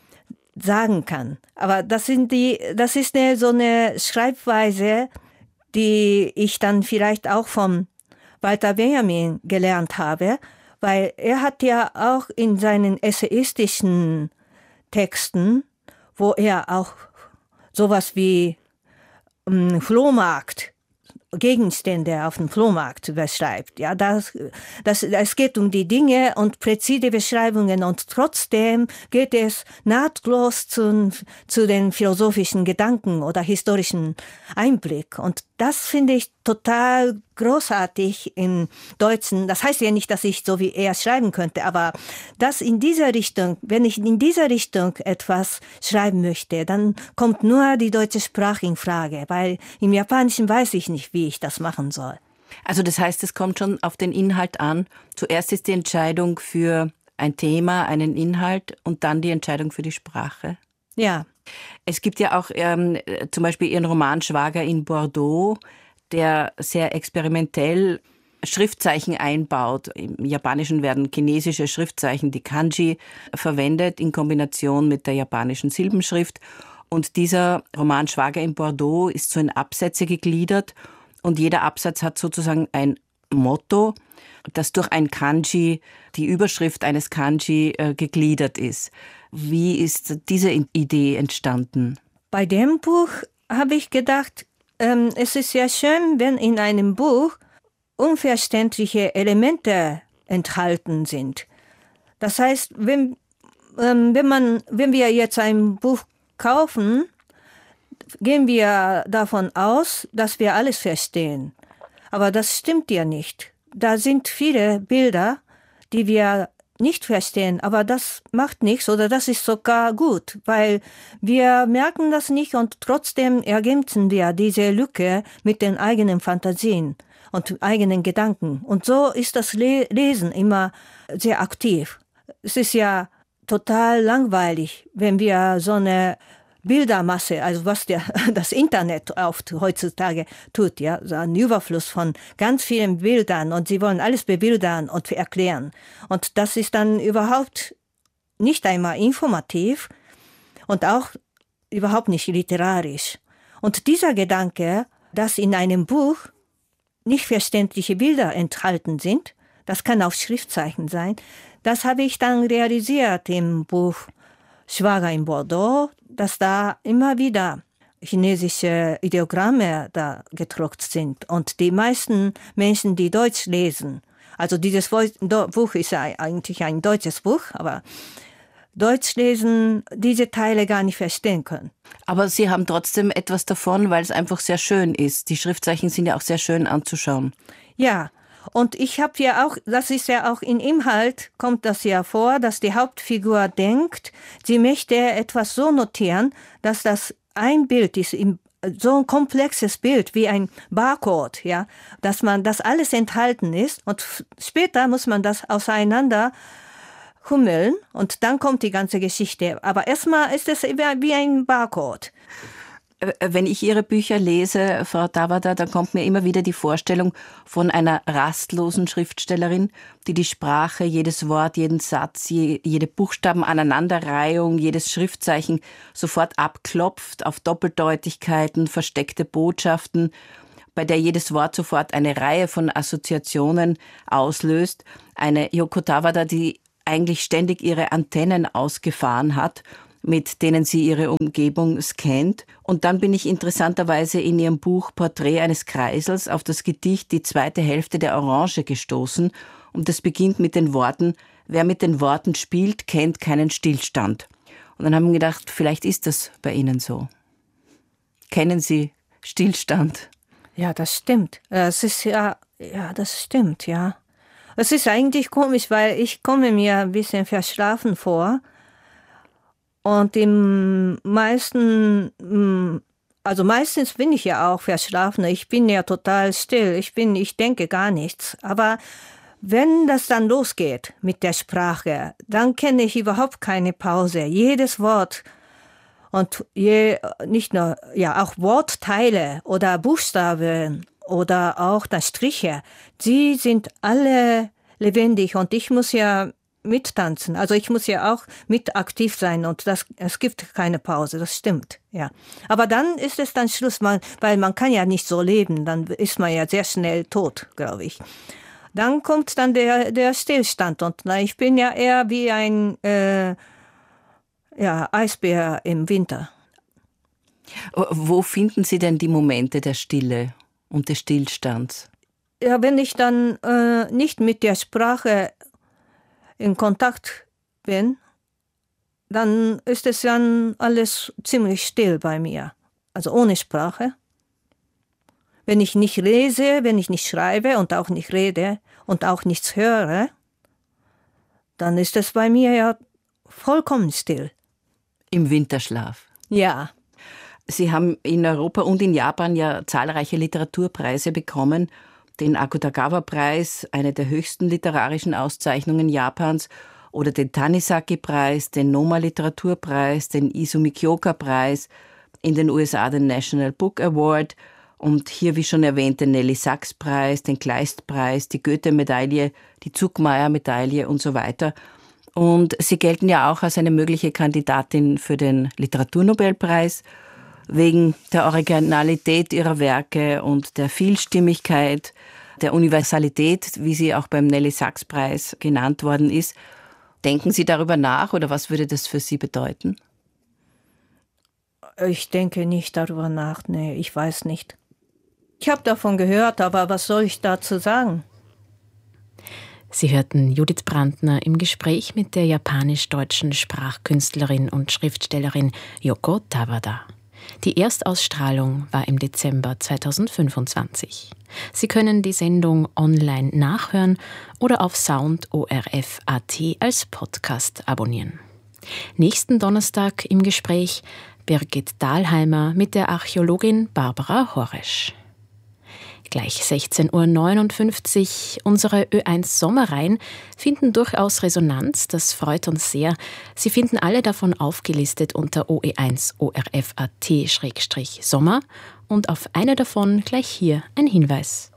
sagen kann. Aber das sind die, das ist eine, so eine Schreibweise, die ich dann vielleicht auch vom Walter Benjamin gelernt habe, weil er hat ja auch in seinen essayistischen Texten, wo er auch sowas wie ähm, Flohmarkt, Gegenstände auf dem Flohmarkt beschreibt. Ja, das, das, es geht um die Dinge und präzise Beschreibungen und trotzdem geht es nahtlos zu, zu den philosophischen Gedanken oder historischen Einblick. Und das finde ich total großartig im Deutschen. Das heißt ja nicht, dass ich so wie er schreiben könnte, aber das in dieser Richtung, wenn ich in dieser Richtung etwas schreiben möchte, dann kommt nur die deutsche Sprache in Frage, weil im Japanischen weiß ich nicht, wie ich das machen soll. Also das heißt, es kommt schon auf den Inhalt an. Zuerst ist die Entscheidung für ein Thema, einen Inhalt und dann die Entscheidung für die Sprache. Ja. Es gibt ja auch ähm, zum Beispiel Ihren Roman Schwager in Bordeaux, der sehr experimentell Schriftzeichen einbaut. Im Japanischen werden chinesische Schriftzeichen, die Kanji, verwendet in Kombination mit der japanischen Silbenschrift. Und dieser Roman Schwager in Bordeaux ist so in Absätze gegliedert und jeder Absatz hat sozusagen ein Motto, das durch ein Kanji, die Überschrift eines Kanji, äh, gegliedert ist. Wie ist diese Idee entstanden? Bei dem Buch habe ich gedacht, ähm, es ist ja schön, wenn in einem Buch unverständliche Elemente enthalten sind. Das heißt, wenn, ähm, wenn, man, wenn wir jetzt ein Buch kaufen, gehen wir davon aus, dass wir alles verstehen. Aber das stimmt ja nicht. Da sind viele Bilder, die wir nicht verstehen, aber das macht nichts oder das ist sogar gut, weil wir merken das nicht und trotzdem ergänzen wir diese Lücke mit den eigenen Fantasien und eigenen Gedanken. Und so ist das Lesen immer sehr aktiv. Es ist ja total langweilig, wenn wir so eine Bildermasse, also was der, das Internet oft heutzutage tut, ja, so ein Überfluss von ganz vielen Bildern und sie wollen alles bebildern und erklären. Und das ist dann überhaupt nicht einmal informativ und auch überhaupt nicht literarisch. Und dieser Gedanke, dass in einem Buch nicht verständliche Bilder enthalten sind, das kann auch Schriftzeichen sein, das habe ich dann realisiert im Buch Schwager in Bordeaux, dass da immer wieder chinesische Ideogramme da gedruckt sind. Und die meisten Menschen, die Deutsch lesen, also dieses Buch ist ja eigentlich ein deutsches Buch, aber Deutsch lesen, diese Teile gar nicht verstehen können. Aber Sie haben trotzdem etwas davon, weil es einfach sehr schön ist. Die Schriftzeichen sind ja auch sehr schön anzuschauen. Ja, und ich habe ja auch, das ist ja auch im Inhalt, kommt das ja vor, dass die Hauptfigur denkt, sie möchte etwas so notieren, dass das ein Bild ist, so ein komplexes Bild wie ein Barcode, ja, dass man das alles enthalten ist und später muss man das auseinander hummeln und dann kommt die ganze Geschichte. Aber erstmal ist es wie ein Barcode. Wenn ich Ihre Bücher lese, Frau Tavada, dann kommt mir immer wieder die Vorstellung von einer rastlosen Schriftstellerin, die die Sprache, jedes Wort, jeden Satz, jede Buchstabenaneinanderreihung, jedes Schriftzeichen sofort abklopft auf Doppeldeutigkeiten, versteckte Botschaften, bei der jedes Wort sofort eine Reihe von Assoziationen auslöst. Eine Yoko Tavada, die eigentlich ständig ihre Antennen ausgefahren hat, mit denen sie ihre Umgebung scannt. Und dann bin ich interessanterweise in ihrem Buch Porträt eines Kreisels auf das Gedicht Die zweite Hälfte der Orange gestoßen. Und das beginnt mit den Worten: Wer mit den Worten spielt, kennt keinen Stillstand. Und dann haben wir gedacht, vielleicht ist das bei Ihnen so. Kennen Sie Stillstand? Ja, das stimmt. Es ist ja, ja, das stimmt, ja. Es ist eigentlich komisch, weil ich komme mir ein bisschen verschlafen vor. Und die meisten, also meistens bin ich ja auch verschlafen. Ich bin ja total still. Ich bin, ich denke gar nichts. Aber wenn das dann losgeht mit der Sprache, dann kenne ich überhaupt keine Pause. Jedes Wort und je, nicht nur, ja, auch Wortteile oder Buchstaben oder auch dann Striche, die sind alle lebendig und ich muss ja mittanzen. Also ich muss ja auch mit aktiv sein und das, es gibt keine Pause, das stimmt, ja. Aber dann ist es dann Schluss, man, weil man kann ja nicht so leben, dann ist man ja sehr schnell tot, glaube ich. Dann kommt dann der, der Stillstand und na, ich bin ja eher wie ein äh, ja, Eisbär im Winter. Wo finden Sie denn die Momente der Stille und des Stillstands? Ja, wenn ich dann äh, nicht mit der Sprache in Kontakt bin, dann ist es dann alles ziemlich still bei mir. Also ohne Sprache. Wenn ich nicht lese, wenn ich nicht schreibe und auch nicht rede und auch nichts höre, dann ist es bei mir ja vollkommen still. Im Winterschlaf? Ja. Sie haben in Europa und in Japan ja zahlreiche Literaturpreise bekommen. Den Akutagawa-Preis, eine der höchsten literarischen Auszeichnungen Japans, oder den Tanisaki-Preis, den Noma-Literaturpreis, den Izumi Kyoka-Preis, in den U S A den National Book Award und hier, wie schon erwähnt, den Nelly-Sachs-Preis, den Kleist-Preis, die Goethe-Medaille, die Zuckmayer-Medaille und so weiter. Und Sie gelten ja auch als eine mögliche Kandidatin für den Literaturnobelpreis, wegen der Originalität ihrer Werke und der Vielstimmigkeit, der Universalität, wie sie auch beim Nelly-Sachs-Preis genannt worden ist. Denken Sie darüber nach oder was würde das für Sie bedeuten? Ich denke nicht darüber nach, nee, ich weiß nicht. Ich habe davon gehört, aber was soll ich dazu sagen? Sie hörten Judith Brandner im Gespräch mit der japanisch-deutschen Sprachkünstlerin und Schriftstellerin Yoko Tavada. Die Erstausstrahlung war im Dezember zweitausendfünfundzwanzig. Sie können die Sendung online nachhören oder auf sound punkt o r f punkt a t als Podcast abonnieren. Nächsten Donnerstag im Gespräch Birgit Dahlheimer mit der Archäologin Barbara Horesch. Gleich sechzehn Uhr neunundfünfzig. Unsere Ö eins Sommerreihen finden durchaus Resonanz, das freut uns sehr. Sie finden alle davon aufgelistet unter o e eins punkt o r f punkt a t Schrägstrich Sommer und auf eine davon gleich hier ein Hinweis.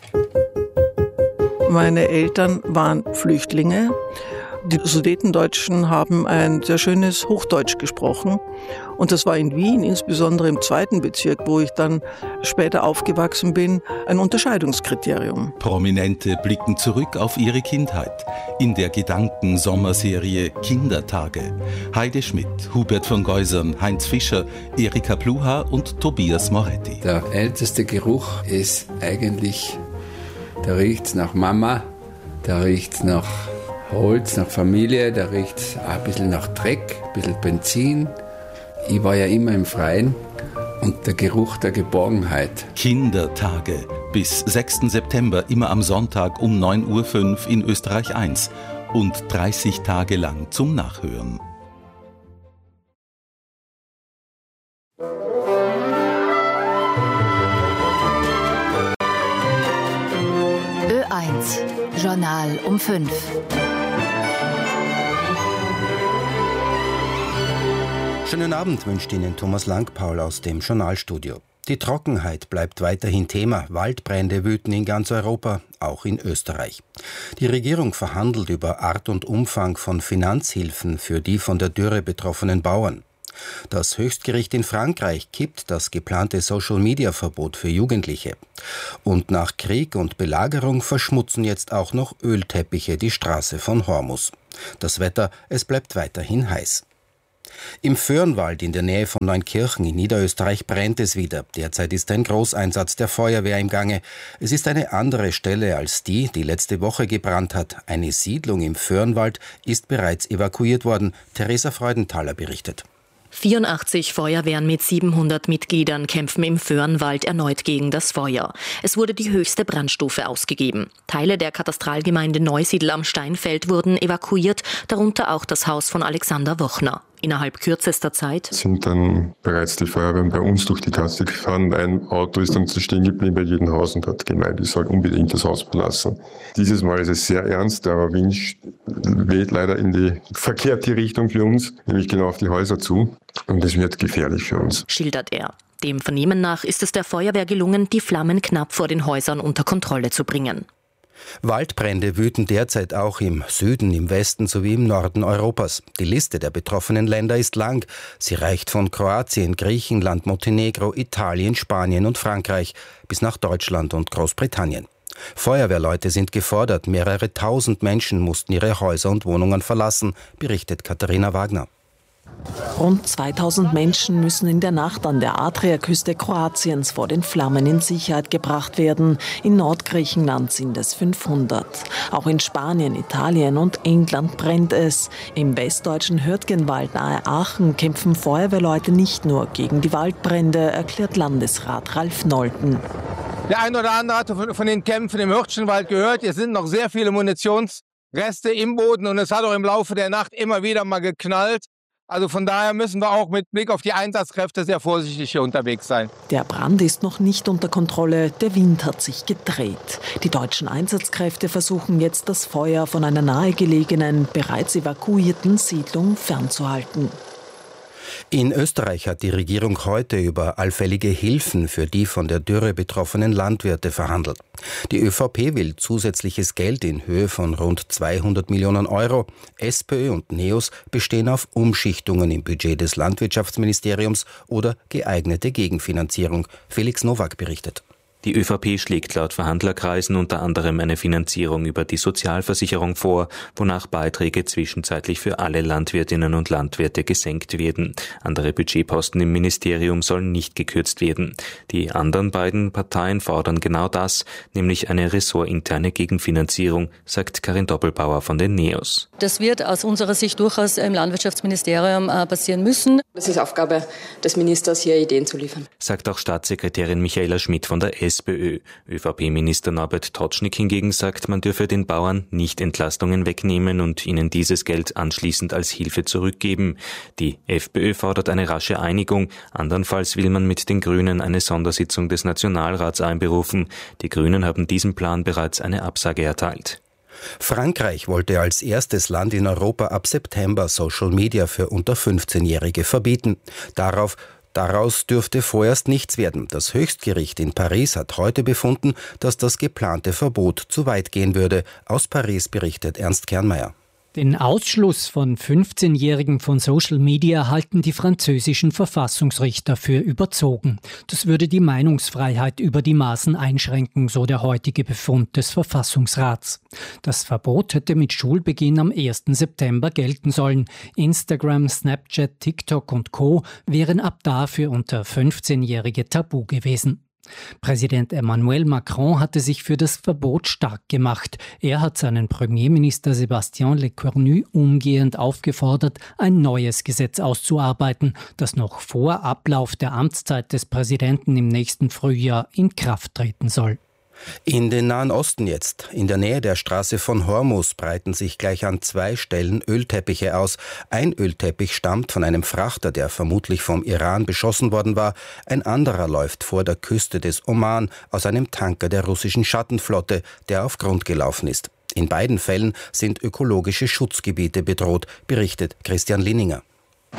Meine Eltern waren Flüchtlinge. Die Sudetendeutschen haben ein sehr schönes Hochdeutsch gesprochen. Und das war in Wien, insbesondere im zweiten Bezirk, wo ich dann später aufgewachsen bin, ein Unterscheidungskriterium. Prominente blicken zurück auf ihre Kindheit in der Gedanken-Sommerserie Kindertage. Heide Schmidt, Hubert von Geusern, Heinz Fischer, Erika Pluha und Tobias Moretti. Der älteste Geruch ist eigentlich, da riecht's nach Mama, da riecht's nach Holz, nach Familie, da riecht's ein bisschen nach Dreck, ein bisschen Benzin. Ich war ja immer im Freien und der Geruch der Geborgenheit. Kindertage. Bis sechsten September, immer am Sonntag um neun Uhr fünf in Österreich eins und dreißig Tage lang zum Nachhören. Ö eins, Journal um fünf. Schönen Abend wünscht Ihnen Thomas Langpaul aus dem Journalstudio. Die Trockenheit bleibt weiterhin Thema. Waldbrände wüten in ganz Europa, auch in Österreich. Die Regierung verhandelt über Art und Umfang von Finanzhilfen für die von der Dürre betroffenen Bauern. Das Höchstgericht in Frankreich kippt das geplante Social-Media-Verbot für Jugendliche. Und nach Krieg und Belagerung verschmutzen jetzt auch noch Ölteppiche die Straße von Hormus. Das Wetter, es bleibt weiterhin heiß. Im Föhrenwald in der Nähe von Neunkirchen in Niederösterreich brennt es wieder. Derzeit ist ein Großeinsatz der Feuerwehr im Gange. Es ist eine andere Stelle als die, die letzte Woche gebrannt hat. Eine Siedlung im Föhrenwald ist bereits evakuiert worden. Theresa Freudenthaler berichtet. vierundachtzig Feuerwehren mit siebenhundert Mitgliedern kämpfen im Föhrenwald erneut gegen das Feuer. Es wurde die höchste Brandstufe ausgegeben. Teile der Katastralgemeinde Neusiedl am Steinfeld wurden evakuiert, darunter auch das Haus von Alexander Wochner. Innerhalb kürzester Zeit sind dann bereits die Feuerwehren bei uns durch die Gasse gefahren. Ein Auto ist dann stehen geblieben bei jedem Haus und hat gemeint, ich soll unbedingt das Haus verlassen. Dieses Mal ist es sehr ernst, der Wind weht leider in die verkehrte Richtung für uns, nämlich genau auf die Häuser zu. Und es wird gefährlich für uns, schildert er. Dem Vernehmen nach ist es der Feuerwehr gelungen, die Flammen knapp vor den Häusern unter Kontrolle zu bringen. Waldbrände wüten derzeit auch im Süden, im Westen sowie im Norden Europas. Die Liste der betroffenen Länder ist lang. Sie reicht von Kroatien, Griechenland, Montenegro, Italien, Spanien und Frankreich bis nach Deutschland und Großbritannien. Feuerwehrleute sind gefordert. Mehrere tausend Menschen mussten ihre Häuser und Wohnungen verlassen, berichtet Katharina Wagner. Rund zweitausend Menschen müssen in der Nacht an der Adriaküste Kroatiens vor den Flammen in Sicherheit gebracht werden. In Nordgriechenland sind es fünfhundert. Auch in Spanien, Italien und England brennt es. Im westdeutschen Hürtgenwald nahe Aachen kämpfen Feuerwehrleute nicht nur gegen die Waldbrände, erklärt Landesrat Ralf Nolten. Der ein oder andere hat von den Kämpfen im Hürtgenwald gehört. Es sind noch sehr viele Munitionsreste im Boden und es hat auch im Laufe der Nacht immer wieder mal geknallt. Also von daher müssen wir auch mit Blick auf die Einsatzkräfte sehr vorsichtig hier unterwegs sein. Der Brand ist noch nicht unter Kontrolle, der Wind hat sich gedreht. Die deutschen Einsatzkräfte versuchen jetzt, das Feuer von einer nahegelegenen, bereits evakuierten Siedlung fernzuhalten. In Österreich hat die Regierung heute über allfällige Hilfen für die von der Dürre betroffenen Landwirte verhandelt. Die ÖVP will zusätzliches Geld in Höhe von rund zweihundert Millionen Euro. SPÖ und NEOS bestehen auf Umschichtungen im Budget des Landwirtschaftsministeriums oder geeignete Gegenfinanzierung. Felix Nowak berichtet. Die ÖVP schlägt laut Verhandlerkreisen unter anderem eine Finanzierung über die Sozialversicherung vor, wonach Beiträge zwischenzeitlich für alle Landwirtinnen und Landwirte gesenkt werden. Andere Budgetposten im Ministerium sollen nicht gekürzt werden. Die anderen beiden Parteien fordern genau das, nämlich eine ressortinterne Gegenfinanzierung, sagt Karin Doppelbauer von den NEOS. Das wird aus unserer Sicht durchaus im Landwirtschaftsministerium passieren müssen. Es ist Aufgabe des Ministers, hier Ideen zu liefern, sagt auch Staatssekretärin Michaela Schmidt von der SPÖ. ÖVP-Minister Norbert Totschnig hingegen sagt, man dürfe den Bauern nicht Entlastungen wegnehmen und ihnen dieses Geld anschließend als Hilfe zurückgeben. Die FPÖ fordert eine rasche Einigung. Andernfalls will man mit den Grünen eine Sondersitzung des Nationalrats einberufen. Die Grünen haben diesem Plan bereits eine Absage erteilt. Frankreich wollte als erstes Land in Europa ab September Social Media für unter fünfzehnjährige verbieten. Darauf Daraus dürfte vorerst nichts werden. Das Höchstgericht in Paris hat heute befunden, dass das geplante Verbot zu weit gehen würde. Aus Paris berichtet Ernst Kernmeier. Den Ausschluss von fünfzehnjährigen von Social Media halten die französischen Verfassungsrichter für überzogen. Das würde die Meinungsfreiheit über die Maßen einschränken, so der heutige Befund des Verfassungsrats. Das Verbot hätte mit Schulbeginn am ersten September gelten sollen. Instagram, Snapchat, TikTok und Co. wären ab da für unter fünfzehnjährige tabu gewesen. Präsident Emmanuel Macron hatte sich für das Verbot stark gemacht. Er hat seinen Premierminister Sébastien Lecornu umgehend aufgefordert, ein neues Gesetz auszuarbeiten, das noch vor Ablauf der Amtszeit des Präsidenten im nächsten Frühjahr in Kraft treten soll. In den Nahen Osten jetzt. In der Nähe der Straße von Hormus breiten sich gleich an zwei Stellen Ölteppiche aus. Ein Ölteppich stammt von einem Frachter, der vermutlich vom Iran beschossen worden war. Ein anderer läuft vor der Küste des Oman aus einem Tanker der russischen Schattenflotte, der auf Grund gelaufen ist. In beiden Fällen sind ökologische Schutzgebiete bedroht, berichtet Christian Linninger.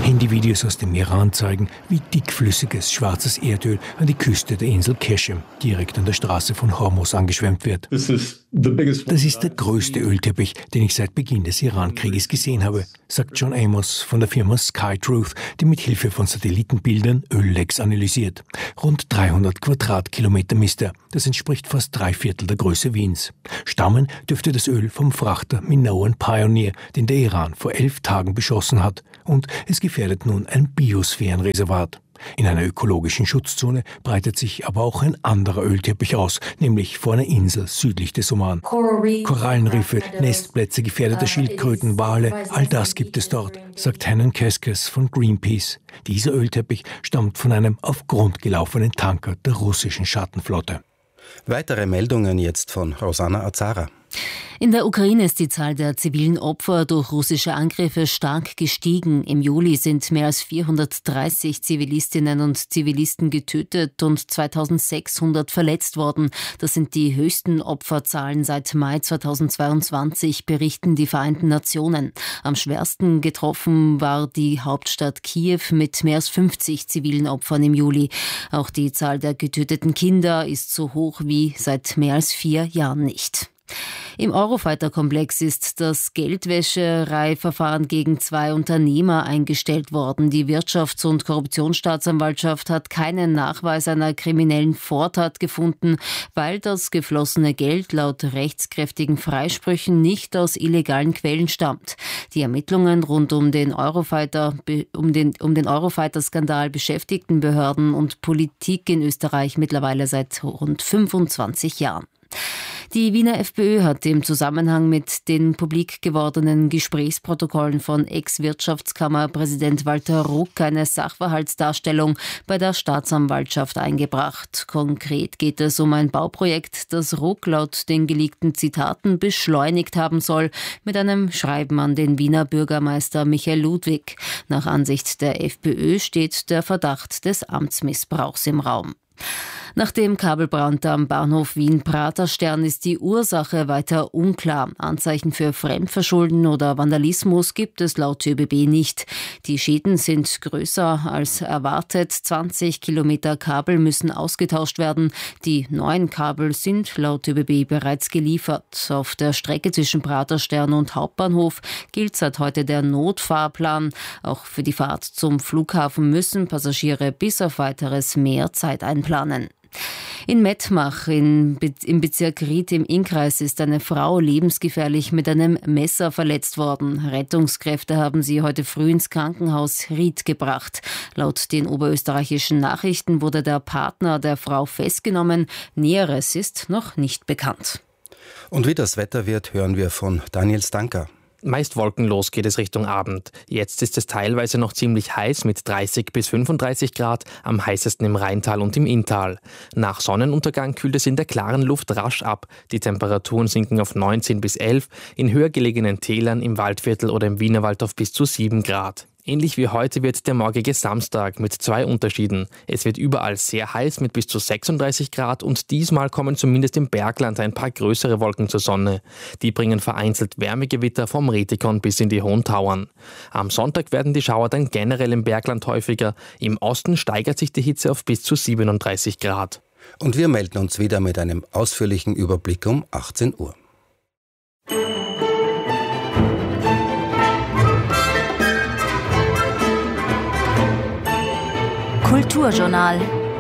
Handyvideos aus dem Iran zeigen, wie dickflüssiges schwarzes Erdöl an die Küste der Insel Qeshm, direkt an der Straße von Hormuz, angeschwemmt wird. Das ist der größte Ölteppich, den ich seit Beginn des Iran-Krieges gesehen habe, sagt John Amos von der Firma SkyTruth, die mit Hilfe von Satellitenbildern Öllecks analysiert. Rund dreihundert Quadratkilometer misst er. Das entspricht fast drei Viertel der Größe Wiens. Stammen dürfte das Öl vom Frachter Minoan Pioneer, den der Iran vor elf Tagen beschossen hat. Und es gefährdet nun ein Biosphärenreservat. In einer ökologischen Schutzzone breitet sich aber auch ein anderer Ölteppich aus, nämlich vor einer Insel südlich des Oman. Korallenriffe, Nestplätze gefährdeter Schildkröten, Wale, all das gibt es dort, sagt Hannon Keskes von Greenpeace. Dieser Ölteppich stammt von einem auf Grund gelaufenen Tanker der russischen Schattenflotte. Weitere Meldungen jetzt von Rosanna Azara. In der Ukraine ist die Zahl der zivilen Opfer durch russische Angriffe stark gestiegen. Im Juli sind mehr als vierhundertdreißig Zivilistinnen und Zivilisten getötet und zweitausendsechshundert verletzt worden. Das sind die höchsten Opferzahlen seit Mai zweitausendzweiundzwanzig, berichten die Vereinten Nationen. Am schwersten getroffen war die Hauptstadt Kiew mit mehr als fünfzig zivilen Opfern im Juli. Auch die Zahl der getöteten Kinder ist so hoch wie seit mehr als vier Jahren nicht. Im Eurofighter-Komplex ist das Geldwäschereiverfahren gegen zwei Unternehmer eingestellt worden. Die Wirtschafts- und Korruptionsstaatsanwaltschaft hat keinen Nachweis einer kriminellen Vortat gefunden, weil das geflossene Geld laut rechtskräftigen Freisprüchen nicht aus illegalen Quellen stammt. Die Ermittlungen rund um den Eurofighter, um den, um den Eurofighter-Skandal beschäftigten Behörden und Politik in Österreich mittlerweile seit rund fünfundzwanzig Jahren. Die Wiener FPÖ hat im Zusammenhang mit den publik gewordenen Gesprächsprotokollen von Ex-Wirtschaftskammerpräsident Walter Ruck eine Sachverhaltsdarstellung bei der Staatsanwaltschaft eingebracht. Konkret geht es um ein Bauprojekt, das Ruck laut den geleakten Zitaten beschleunigt haben soll, mit einem Schreiben an den Wiener Bürgermeister Michael Ludwig. Nach Ansicht der FPÖ steht der Verdacht des Amtsmissbrauchs im Raum. Nach dem Kabelbrand am Bahnhof Wien-Praterstern ist die Ursache weiter unklar. Anzeichen für Fremdverschulden oder Vandalismus gibt es laut ÖBB nicht. Die Schäden sind größer als erwartet. zwanzig Kilometer Kabel müssen ausgetauscht werden. Die neuen Kabel sind laut ÖBB bereits geliefert. Auf der Strecke zwischen Praterstern und Hauptbahnhof gilt seit heute der Notfahrplan. Auch für die Fahrt zum Flughafen müssen Passagiere bis auf weiteres mehr Zeit einplanen. In Mettmach in Be- im Bezirk Ried im Innkreis ist eine Frau lebensgefährlich mit einem Messer verletzt worden. Rettungskräfte haben sie heute früh ins Krankenhaus Ried gebracht. Laut den oberösterreichischen Nachrichten wurde der Partner der Frau festgenommen. Näheres ist noch nicht bekannt. Und wie das Wetter wird, hören wir von Daniel Stanka. Meist wolkenlos geht es Richtung Abend. Jetzt ist es teilweise noch ziemlich heiß mit dreißig bis fünfunddreißig Grad, am heißesten im Rheintal und im Inntal. Nach Sonnenuntergang kühlt es in der klaren Luft rasch ab. Die Temperaturen sinken auf neunzehn bis elf, in höher gelegenen Tälern, im Waldviertel oder im Wienerwald auf bis zu sieben Grad. Ähnlich wie heute wird der morgige Samstag mit zwei Unterschieden. Es wird überall sehr heiß mit bis zu sechsunddreißig Grad und diesmal kommen zumindest im Bergland ein paar größere Wolken zur Sonne. Die bringen vereinzelt Wärmegewitter vom Retikon bis in die Hohen Tauern. Am Sonntag werden die Schauer dann generell im Bergland häufiger. Im Osten steigert sich die Hitze auf bis zu siebenunddreißig Grad. Und wir melden uns wieder mit einem ausführlichen Überblick um achtzehn Uhr. Kulturjournal.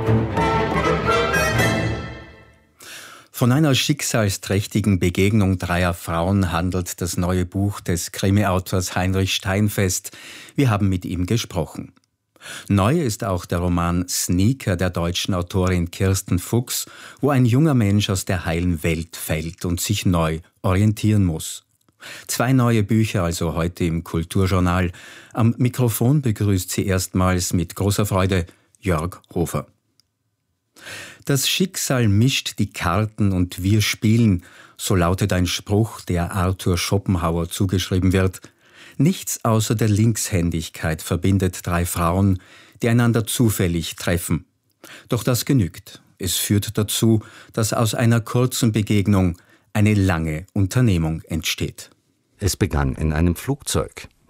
Von einer schicksalsträchtigen Begegnung dreier Frauen handelt das neue Buch des Krimi-Autors Heinrich Steinfest. Wir haben mit ihm gesprochen. Neu ist auch der Roman Sneaker der deutschen Autorin Kirsten Fuchs, wo ein junger Mensch aus der heilen Welt fällt und sich neu orientieren muss. Zwei neue Bücher also heute im Kulturjournal. Am Mikrofon begrüßt sie erstmals mit großer Freude Jörg Hofer. Das Schicksal mischt die Karten und wir spielen, so lautet ein Spruch, der Arthur Schopenhauer zugeschrieben wird. Nichts außer der Linkshändigkeit verbindet drei Frauen, die einander zufällig treffen. Doch das genügt. Es führt dazu, dass aus einer kurzen Begegnung eine lange Unternehmung entsteht. Es begann in einem Flugzeug.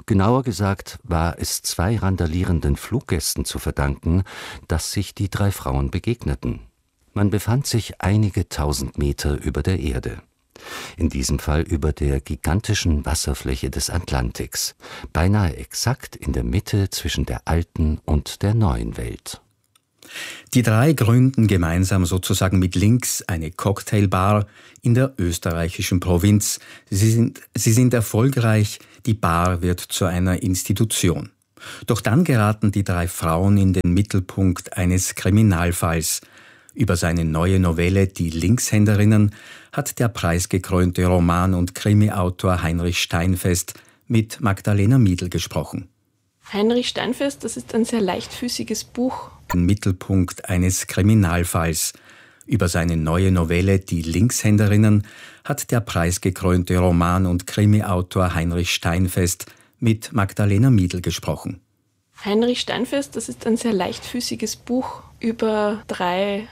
Genauer gesagt war es zwei randalierenden Fluggästen zu verdanken, dass sich die drei Frauen begegneten. Man befand sich einige tausend Meter über der Erde. In diesem Fall über der gigantischen Wasserfläche des Atlantiks, beinahe exakt in der Mitte zwischen der alten und der neuen Welt. Die drei gründen gemeinsam sozusagen mit links eine Cocktailbar in der österreichischen Provinz. Sie sind, sie sind erfolgreich, die Bar wird zu einer Institution. Doch dann geraten die drei Frauen in den Mittelpunkt eines Kriminalfalls. Über seine neue Novelle »Die Linkshänderinnen« hat der preisgekrönte Roman- und Krimi-Autor Heinrich Steinfest mit Magdalena Miedl gesprochen. Heinrich Steinfest, das ist ein sehr leichtfüßiges Buch. Im Mittelpunkt eines Kriminalfalls. Über seine neue Novelle »Die Linkshänderinnen« hat der preisgekrönte Roman- und Krimi-Autor Heinrich Steinfest mit Magdalena Miedl gesprochen. Heinrich Steinfest, das ist ein sehr leichtfüßiges Buch über drei